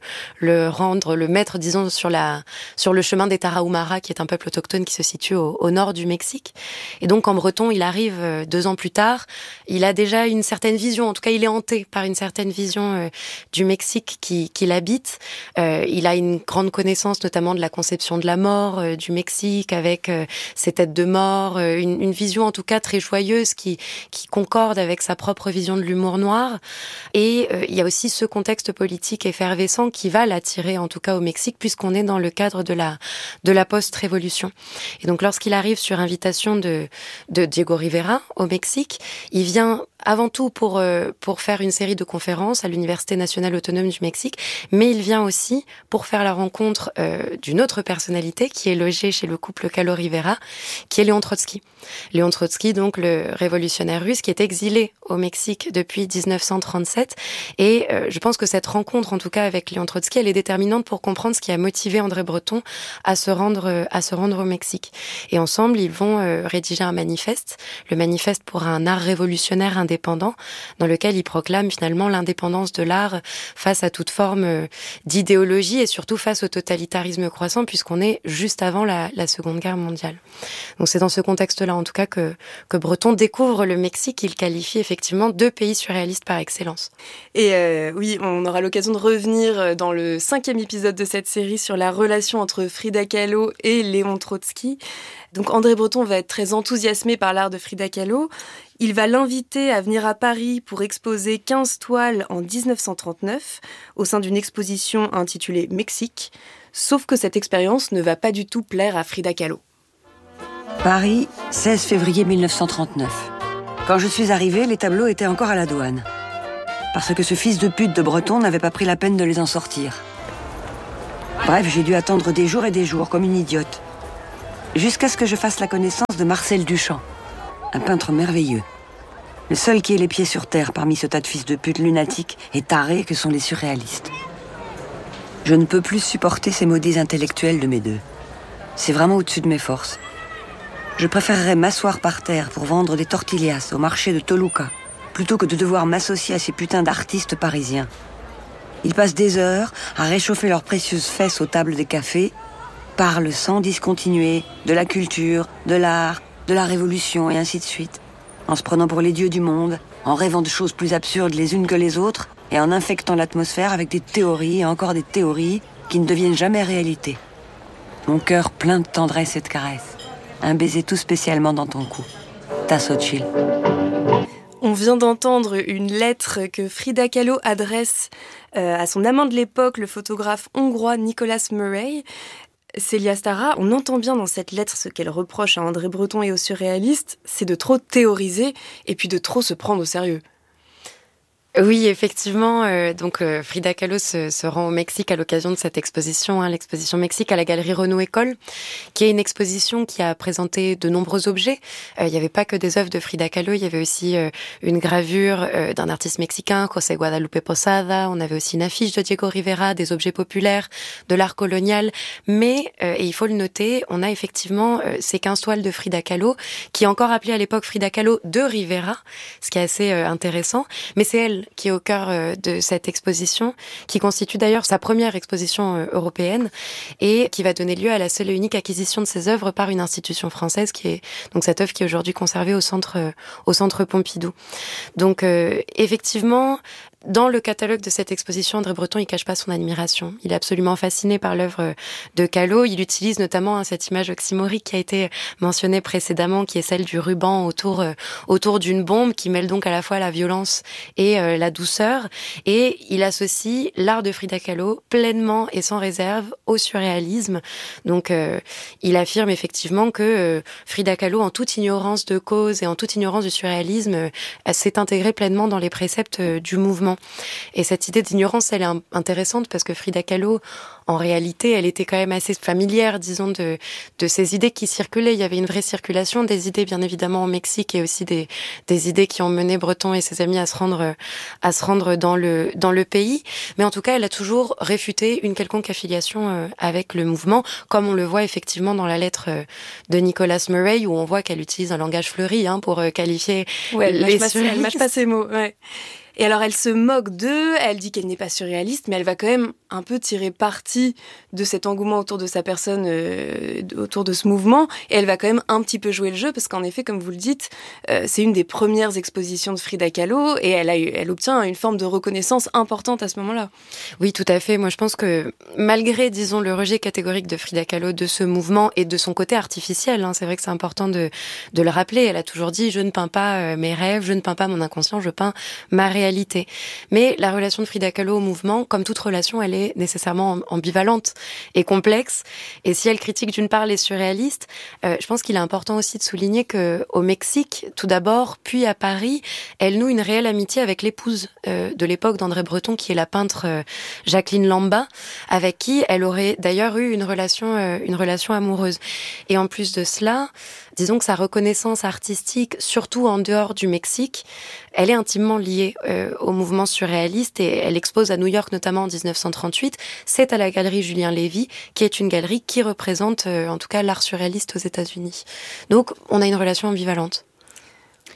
mettre, disons, sur le chemin des Tarahumara, qui est un peuple autochtone qui se situe au nord du Mexique. Et donc en Breton, il arrive 2 ans plus tard. Il a déjà une certaine vision, en tout cas il est hanté par une certaine vision du Mexique qui l'habite. Il a une grande connaissance notamment de la conception de la mort du Mexique, avec ses têtes de mort, une vision en tout cas très joyeuse qui concorde avec sa propre vision de l'humour noir. Et il y a aussi ce contexte politique effervescent qui va l'attirer en tout cas au Mexique, puisqu'on est dans le cadre de la post-révolution. Et donc lorsqu'il arrive sur invitation de Diego Rivera au Mexique, il vient avant tout pour faire une série de conférences à l'Université nationale autonome du Mexique, mais il vient aussi pour faire la rencontre d'une autre personnalité qui est logée chez le couple Kahlo-Rivera, qui est Léon Trotsky. Léon Trotsky, donc le révolutionnaire russe, qui est exilé au Mexique depuis 1937. Et je pense que cette rencontre, en tout cas avec Léon Trotsky, elle est déterminante pour comprendre ce qui a motivé André Breton à se rendre au Mexique. Et ensemble, ils vont rédiger un manifeste, le manifeste pour un art révolutionnaire indépendant, indépendant, dans lequel il proclame finalement l'indépendance de l'art face à toute forme d'idéologie et surtout face au totalitarisme croissant, puisqu'on est juste avant la Seconde Guerre mondiale. Donc c'est dans ce contexte-là, en tout cas, que Breton découvre le Mexique, qu'il qualifie effectivement de pays surréaliste par excellence. Et oui, on aura l'occasion de revenir dans le 5e épisode de cette série sur la relation entre Frida Kahlo et Léon Trotsky. Donc André Breton va être très enthousiasmé par l'art de Frida Kahlo. Il va l'inviter à venir à Paris pour exposer 15 toiles en 1939 au sein d'une exposition intitulée Mexique. Sauf que cette expérience ne va pas du tout plaire à Frida Kahlo. Paris, 16 février 1939. Quand je suis arrivée, les tableaux étaient encore à la douane. Parce que ce fils de pute de Breton n'avait pas pris la peine de les en sortir. Bref, j'ai dû attendre des jours et des jours, comme une idiote. Jusqu'à ce que je fasse la connaissance de Marcel Duchamp, un peintre merveilleux. Le seul qui ait les pieds sur terre parmi ce tas de fils de pute lunatiques et tarés que sont les surréalistes. Je ne peux plus supporter ces maudits intellectuels de mes deux. C'est vraiment au-dessus de mes forces. Je préférerais m'asseoir par terre pour vendre des tortillas au marché de Toluca, plutôt que de devoir m'associer à ces putains d'artistes parisiens. Ils passent des heures à réchauffer leurs précieuses fesses aux tables des cafés, parlent sans discontinuer de la culture, de l'art, de la révolution et ainsi de suite, en se prenant pour les dieux du monde, en rêvant de choses plus absurdes les unes que les autres et en infectant l'atmosphère avec des théories et encore des théories qui ne deviennent jamais réalité. Mon cœur plein de tendresse et de caresses. Un baiser tout spécialement dans ton cou. Ta Xochitl. On vient d'entendre une lettre que Frida Kahlo adresse à son amant de l'époque, le photographe hongrois Nicholas Murray. Célia Stara, on entend bien dans cette lettre ce qu'elle reproche à André Breton et aux surréalistes, c'est de trop théoriser et puis de trop se prendre au sérieux. Oui, effectivement. Donc Frida Kahlo se rend au Mexique à l'occasion de cette exposition, l'exposition Mexique à la Galerie Renaud École, qui est une exposition qui a présenté de nombreux objets. Il n'y avait pas que des œuvres de Frida Kahlo, il y avait aussi une gravure d'un artiste mexicain, José Guadalupe Posada. On avait aussi une affiche de Diego Rivera, des objets populaires, de l'art colonial. Mais, et il faut le noter, on a effectivement ces 15 toiles de Frida Kahlo, qui est encore appelée à l'époque Frida Kahlo de Rivera, ce qui est assez intéressant. Mais c'est elle qui est au cœur de cette exposition, qui constitue d'ailleurs sa première exposition européenne et qui va donner lieu à la seule et unique acquisition de ses œuvres par une institution française, qui est donc cette œuvre qui est aujourd'hui conservée au centre Pompidou. Donc effectivement, dans le catalogue de cette exposition, André Breton, il cache pas son admiration. Il est absolument fasciné par l'œuvre de Kahlo. Il utilise notamment cette image oxymorique qui a été mentionnée précédemment, qui est celle du ruban autour d'une bombe, qui mêle donc à la fois la violence et la douceur. Et il associe l'art de Frida Kahlo pleinement et sans réserve au surréalisme. Donc, il affirme effectivement que Frida Kahlo, en toute ignorance de cause et en toute ignorance du surréalisme, s'est intégrée pleinement dans les préceptes du mouvement. Et cette idée d'ignorance, elle est intéressante parce que Frida Kahlo, en réalité, elle était quand même assez familière, disons, de ces idées qui circulaient. Il y avait une vraie circulation des idées, bien évidemment, au Mexique, et aussi des idées qui ont mené Breton et ses amis à se rendre dans le pays. Mais en tout cas, elle a toujours réfuté une quelconque affiliation avec le mouvement, comme on le voit effectivement dans la lettre de Nicholas Murray, où on voit qu'elle utilise un langage fleuri pour qualifier les surréalistes. Elle mâche pas ses mots, ouais. Et alors, elle se moque d'eux, elle dit qu'elle n'est pas surréaliste, mais elle va quand même un peu tirer parti de cet engouement autour de sa personne, autour de ce mouvement, et elle va quand même un petit peu jouer le jeu, parce qu'en effet, comme vous le dites, c'est une des premières expositions de Frida Kahlo, et elle obtient une forme de reconnaissance importante à ce moment-là. Oui, tout à fait. Moi, je pense que malgré, disons, le rejet catégorique de Frida Kahlo de ce mouvement et de son côté artificiel, c'est vrai que c'est important de le rappeler, elle a toujours dit « je ne peins pas mes rêves, je ne peins pas mon inconscient, je peins ma réalité ». Mais la relation de Frida Kahlo au mouvement, comme toute relation, elle est nécessairement ambivalente et complexe. Et si elle critique d'une part les surréalistes, je pense qu'il est important aussi de souligner que au Mexique, tout d'abord, puis à Paris, elle noue une réelle amitié avec l'épouse de l'époque d'André Breton, qui est la peintre Jacqueline Lamba, avec qui elle aurait d'ailleurs eu une relation amoureuse. Et en plus de cela, disons que sa reconnaissance artistique, surtout en dehors du Mexique, elle est intimement liée au mouvement surréaliste, et elle expose à New York notamment en 1938. C'est à la galerie Julien Lévy, qui est une galerie qui représente en tout cas l'art surréaliste aux États-Unis. Donc on a une relation ambivalente. Et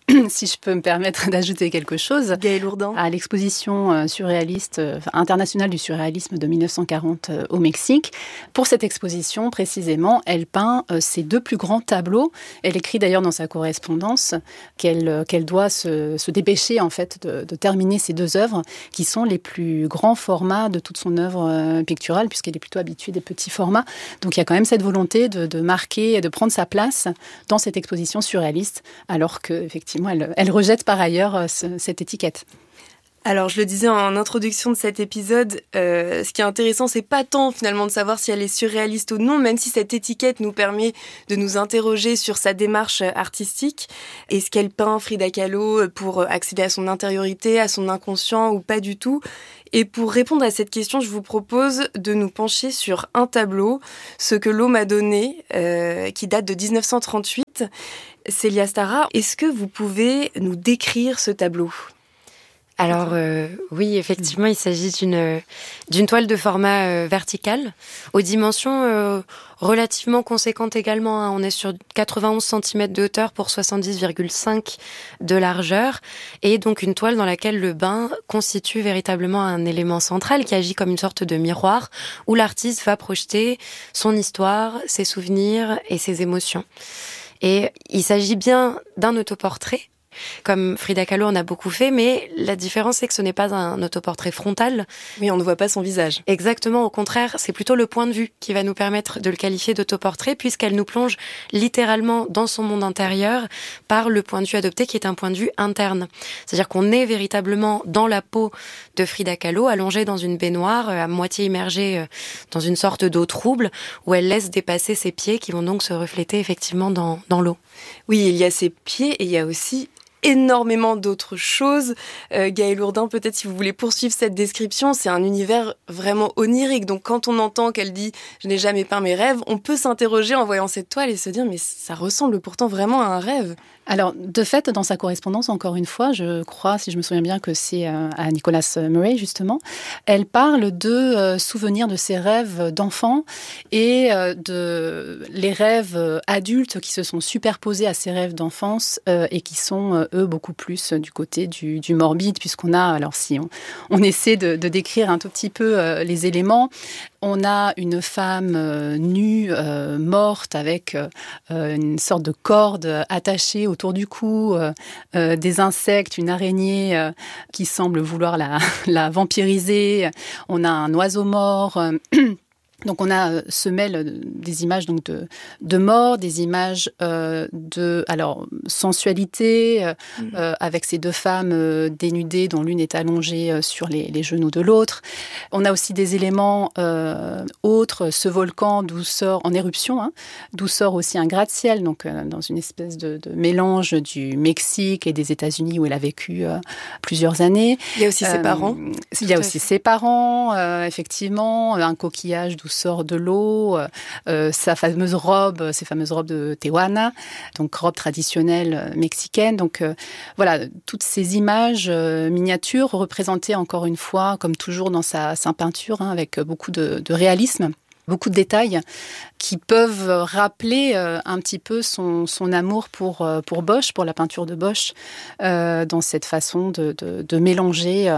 si je peux me permettre d'ajouter quelque chose, Gaëlle Ourdin, à l'exposition surréaliste internationale du surréalisme de 1940 au Mexique. Pour cette exposition, précisément, elle peint ses 2 plus grands tableaux. Elle écrit d'ailleurs dans sa correspondance qu'elle doit se dépêcher en fait de terminer ces 2 œuvres qui sont les plus grands formats de toute son œuvre picturale, puisqu'elle est plutôt habituée des petits formats. Donc il y a quand même cette volonté de marquer et de prendre sa place dans cette exposition surréaliste, alors qu'effectivement elle rejette par ailleurs cette étiquette. Alors, je le disais en introduction de cet épisode, ce qui est intéressant, c'est pas tant finalement de savoir si elle est surréaliste ou non, même si cette étiquette nous permet de nous interroger sur sa démarche artistique. Est-ce qu'elle peint Frida Kahlo pour accéder à son intériorité, à son inconscient ou pas du tout ? Et pour répondre à cette question, je vous propose de nous pencher sur un tableau, Ce que l'eau m'a donné, qui date de 1938. Célia Stara, est-ce que vous pouvez nous décrire ce tableau ? Alors oui, effectivement, il s'agit d'une toile de format vertical, aux dimensions relativement conséquentes également. Hein. On est sur 91 cm de hauteur pour 70,5 de largeur, et donc une toile dans laquelle le bain constitue véritablement un élément central qui agit comme une sorte de miroir où l'artiste va projeter son histoire, ses souvenirs et ses émotions. Et il s'agit bien d'un autoportrait, comme Frida Kahlo en a beaucoup fait, mais la différence c'est que ce n'est pas un autoportrait frontal. Oui, on ne voit pas son visage. Exactement, au contraire, c'est plutôt le point de vue qui va nous permettre de le qualifier d'autoportrait, puisqu'elle nous plonge littéralement dans son monde intérieur par le point de vue adopté qui est un point de vue interne. C'est-à-dire qu'on est véritablement dans la peau de Frida Kahlo, allongée dans une baignoire, à moitié immergée dans une sorte d'eau trouble, où elle laisse dépasser ses pieds qui vont donc se refléter effectivement dans l'eau. Oui, il y a ses pieds et il y a aussi énormément d'autres choses. Gaëlle Ourdin, peut-être si vous voulez poursuivre cette description, c'est un univers vraiment onirique. Donc quand on entend qu'elle dit « je n'ai jamais peint mes rêves », on peut s'interroger en voyant cette toile et se dire « mais ça ressemble pourtant vraiment à un rêve ». Alors, de fait, dans sa correspondance, encore une fois, je crois, si je me souviens bien, que c'est à Nicholas Murray, justement, elle parle de souvenirs de ses rêves d'enfant et de les rêves adultes qui se sont superposés à ses rêves d'enfance et qui sont, eux, beaucoup plus du côté du morbide, puisqu'on a, alors si on essaie de décrire un tout petit peu les éléments, on a une femme nue, morte, avec une sorte de corde attachée autour du cou, des insectes, une araignée qui semble vouloir la vampiriser. On a un oiseau mort. Donc on a ce mêle des images donc de mort, des images de sensualité avec ces 2 femmes dénudées dont l'une est allongée sur les genoux de l'autre. On a aussi des éléments autres, ce volcan d'où sort en éruption, d'où sort aussi un gratte-ciel, donc dans une espèce de mélange du Mexique et des États-Unis où elle a vécu plusieurs années. Il y a aussi ses parents. Il y a aussi ses parents, effectivement, un coquillage d'où sort de l'eau, ses fameuses robes de Tehuana, donc robe traditionnelle mexicaine. Donc voilà, toutes ces images miniatures représentées encore une fois, comme toujours dans sa peinture, avec beaucoup de réalisme. Beaucoup de détails qui peuvent rappeler un petit peu son amour pour Bosch, pour la peinture de Bosch, dans cette façon de mélanger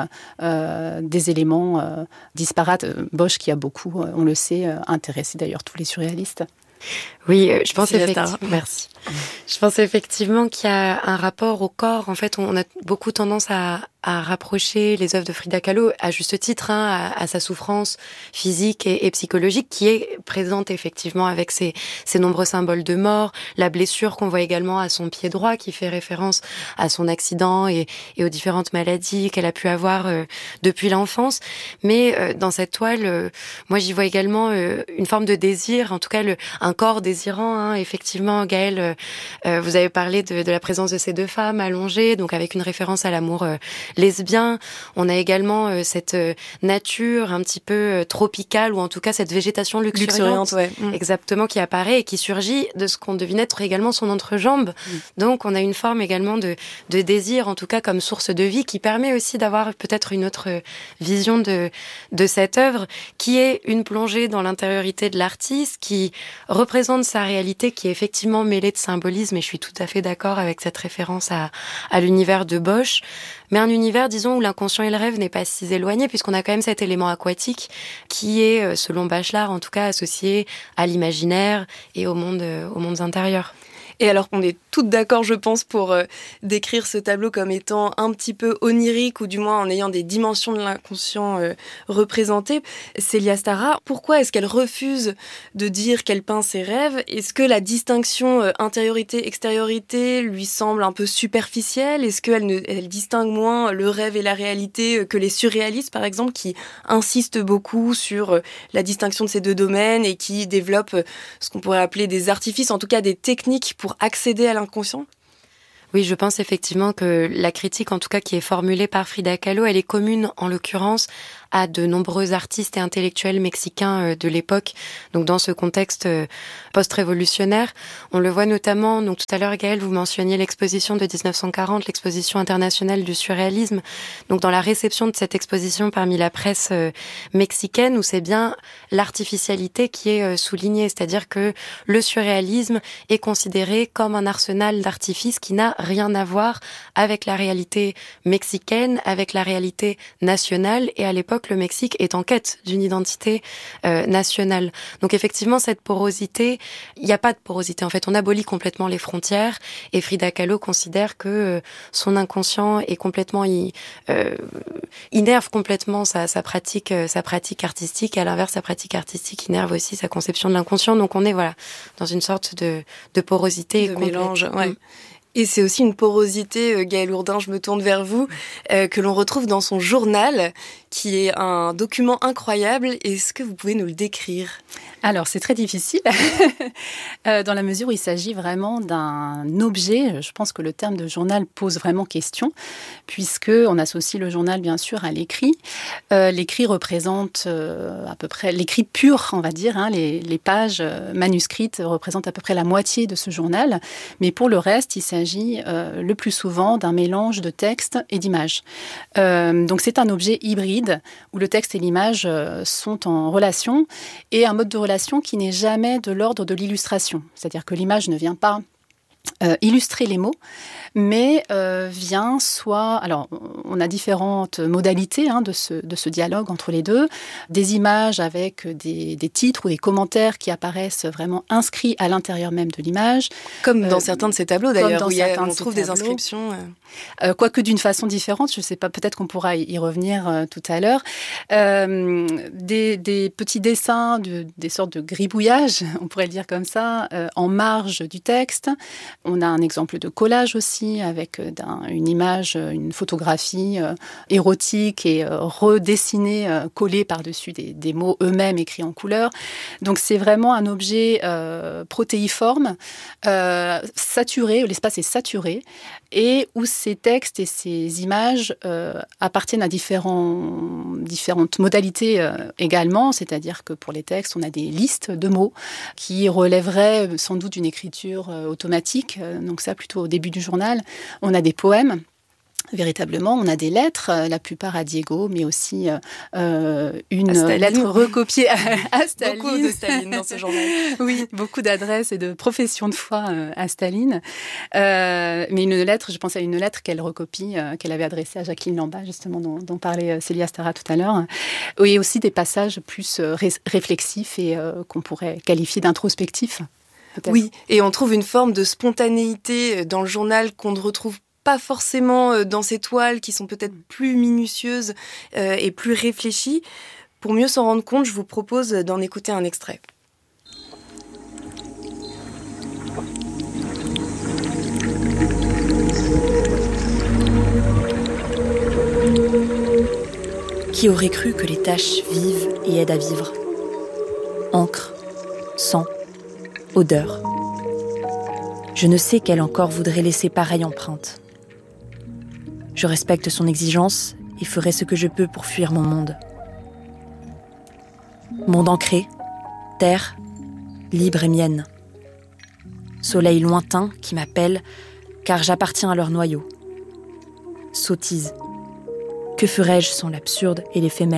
des éléments disparates. Bosch qui a beaucoup, on le sait, intéressé d'ailleurs tous les surréalistes. Oui, je pense effectivement. Merci. Je pense effectivement qu'il y a un rapport au corps. En fait, on a beaucoup tendance à rapprocher les œuvres de Frida Kahlo, à juste titre, à sa souffrance physique et psychologique, qui est présente effectivement avec ses nombreux symboles de mort, la blessure qu'on voit également à son pied droit, qui fait référence à son accident et aux différentes maladies qu'elle a pu avoir depuis l'enfance. Mais dans cette toile, moi j'y vois également une forme de désir, en tout cas un corps désirant. Effectivement, Gaëlle, vous avez parlé de la présence de ces 2 femmes allongées, donc avec une référence à l'amour lesbien. On a également cette nature un petit peu tropicale, ou en tout cas cette végétation luxuriante, exactement, qui apparaît et qui surgit de ce qu'on devine être également son entrejambe. Donc on a une forme également de désir, en tout cas comme source de vie, qui permet aussi d'avoir peut-être une autre vision de cette œuvre, qui est une plongée dans l'intériorité de l'artiste, qui représente sa réalité, qui est effectivement mêlée de symbolisme, et je suis tout à fait d'accord avec cette référence à l'univers de Bosch, mais un univers, disons, où l'inconscient et le rêve n'est pas si éloigné, puisqu'on a quand même cet élément aquatique qui est, selon Bachelard, en tout cas, associé à l'imaginaire et aux mondes intérieurs. Et alors qu'on est toutes d'accord, je pense, pour décrire ce tableau comme étant un petit peu onirique, ou du moins en ayant des dimensions de l'inconscient représentées. Célia Stara, pourquoi est-ce qu'elle refuse de dire qu'elle peint ses rêves ? Est-ce que la distinction intériorité-extériorité lui semble un peu superficielle ? Est-ce qu'elle distingue moins le rêve et la réalité que les surréalistes, par exemple, qui insistent beaucoup sur la distinction de ces deux domaines et qui développent ce qu'on pourrait appeler des artifices, en tout cas des techniques pour accéder à l'inconscient ? Oui, je pense effectivement que la critique, en tout cas qui est formulée par Frida Kahlo, elle est commune en l'occurrence à de nombreux artistes et intellectuels mexicains de l'époque. Donc dans ce contexte post-révolutionnaire, on le voit notamment, donc tout à l'heure Gaëlle, vous mentionniez l'exposition de 1940, l'exposition internationale du surréalisme. Donc dans la réception de cette exposition parmi la presse mexicaine, où c'est bien l'artificialité qui est soulignée, c'est-à-dire que le surréalisme est considéré comme un arsenal d'artifices qui n'a rien à voir avec la réalité mexicaine, avec la réalité nationale, et à l'époque le Mexique est en quête d'une identité nationale. Donc effectivement, cette porosité, il n'y a pas de porosité. En fait, on abolit complètement les frontières, et Frida Kahlo considère que son inconscient est complètement innerve complètement sa pratique artistique, et à l'inverse, sa pratique artistique innerve aussi sa conception de l'inconscient. Donc on est dans une sorte de porosité, de mélange. Ouais. Et c'est aussi une porosité, Gaëlle Ourdin, je me tourne vers vous, que l'on retrouve dans son journal, qui est un document incroyable. Est-ce que vous pouvez nous le décrire ? Alors, c'est très difficile, dans la mesure où il s'agit vraiment d'un objet. Je pense que le terme de journal pose vraiment question, puisqu'on associe le journal, bien sûr, à l'écrit. L'écrit représente à peu près, l'écrit pur, on va dire, hein, les pages manuscrites représentent à peu près la moitié de ce journal. Mais pour le reste, il s'agit le plus souvent d'un mélange de texte et d'images. Donc c'est un objet hybride où le texte et l'image sont en relation, et un mode de relation qui n'est jamais de l'ordre de l'illustration. C'est-à-dire que l'image ne vient pas illustrer les mots, mais vient soit... Alors, on a différentes modalités de ce dialogue entre les deux. Des images avec des titres ou des commentaires qui apparaissent vraiment inscrits à l'intérieur même de l'image. Comme dans certains de ces tableaux, d'ailleurs, où on trouve des inscriptions. Quoique d'une façon différente, je ne sais pas, peut-être qu'on pourra y revenir tout à l'heure. Des petits dessins, des sortes de gribouillages, on pourrait le dire comme ça, en marge du texte. On a un exemple de collage aussi, avec une image, une photographie érotique et redessinée, collée par-dessus des mots eux-mêmes écrits en couleur. Donc c'est vraiment un objet protéiforme, saturé, l'espace est saturé, et où ces textes et ces images appartiennent à différentes modalités également, c'est-à-dire que pour les textes, on a des listes de mots qui relèveraient sans doute d'une écriture automatique, donc ça plutôt au début du journal. On a des poèmes. Véritablement, on a des lettres, la plupart à Diego, mais aussi une lettre recopiée à Staline. Beaucoup de Staline dans ce journal. Oui, beaucoup d'adresses et de professions de foi à Staline. Mais une lettre, je pense à une lettre qu'elle recopie, qu'elle avait adressée à Jacqueline Lamba, justement, dont parlait Célia Stara tout à l'heure. Et aussi des passages plus réflexifs et qu'on pourrait qualifier d'introspectifs. Peut-être. Oui, et on trouve une forme de spontanéité dans le journal qu'on ne retrouve pas forcément dans ces toiles qui sont peut-être plus minutieuses et plus réfléchies. Pour mieux s'en rendre compte, je vous propose d'en écouter un extrait. Qui aurait cru que les taches vivent et aident à vivre ? Encre, sang, odeur. Je ne sais quelle encore voudrait laisser pareille empreinte. Je respecte son exigence et ferai ce que je peux pour fuir mon monde. Monde ancré, terre, libre et mienne. Soleil lointain qui m'appelle, car j'appartiens à leur noyau. Sottise. Que ferais-je sans l'absurde et l'éphémère ?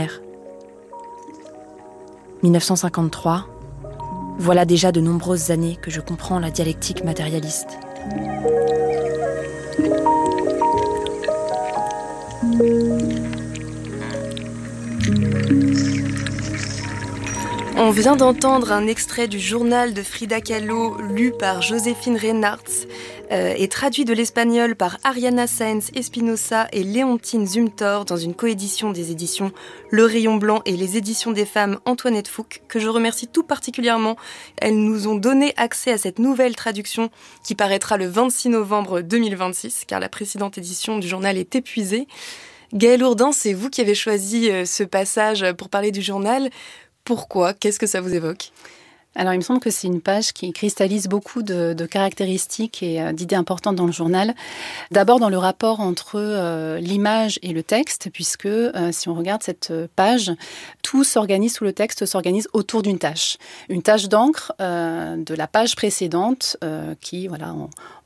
1953, voilà déjà de nombreuses années que je comprends la dialectique matérialiste. On vient d'entendre un extrait du journal de Frida Kahlo lu par Joséphine Reynards et traduit de l'espagnol par Ariana Sáenz Espinosa et Léontine Zumthor dans une coédition des éditions Le Rayon Blanc et les éditions des femmes Antoinette Fouque, que je remercie tout particulièrement. Elles nous ont donné accès à cette nouvelle traduction qui paraîtra le 26 novembre 2026, car la précédente édition du journal est épuisée. Gaëlle Ourdin, c'est vous qui avez choisi ce passage pour parler du journal. Pourquoi ? Qu'est-ce que ça vous évoque ? Alors, il me semble que c'est une page qui cristallise beaucoup de caractéristiques et d'idées importantes dans le journal. D'abord, dans le rapport entre l'image et le texte, puisque si on regarde cette page, tout s'organise sous le texte, s'organise autour d'une tâche. Une tâche d'encre de la page précédente qui, voilà,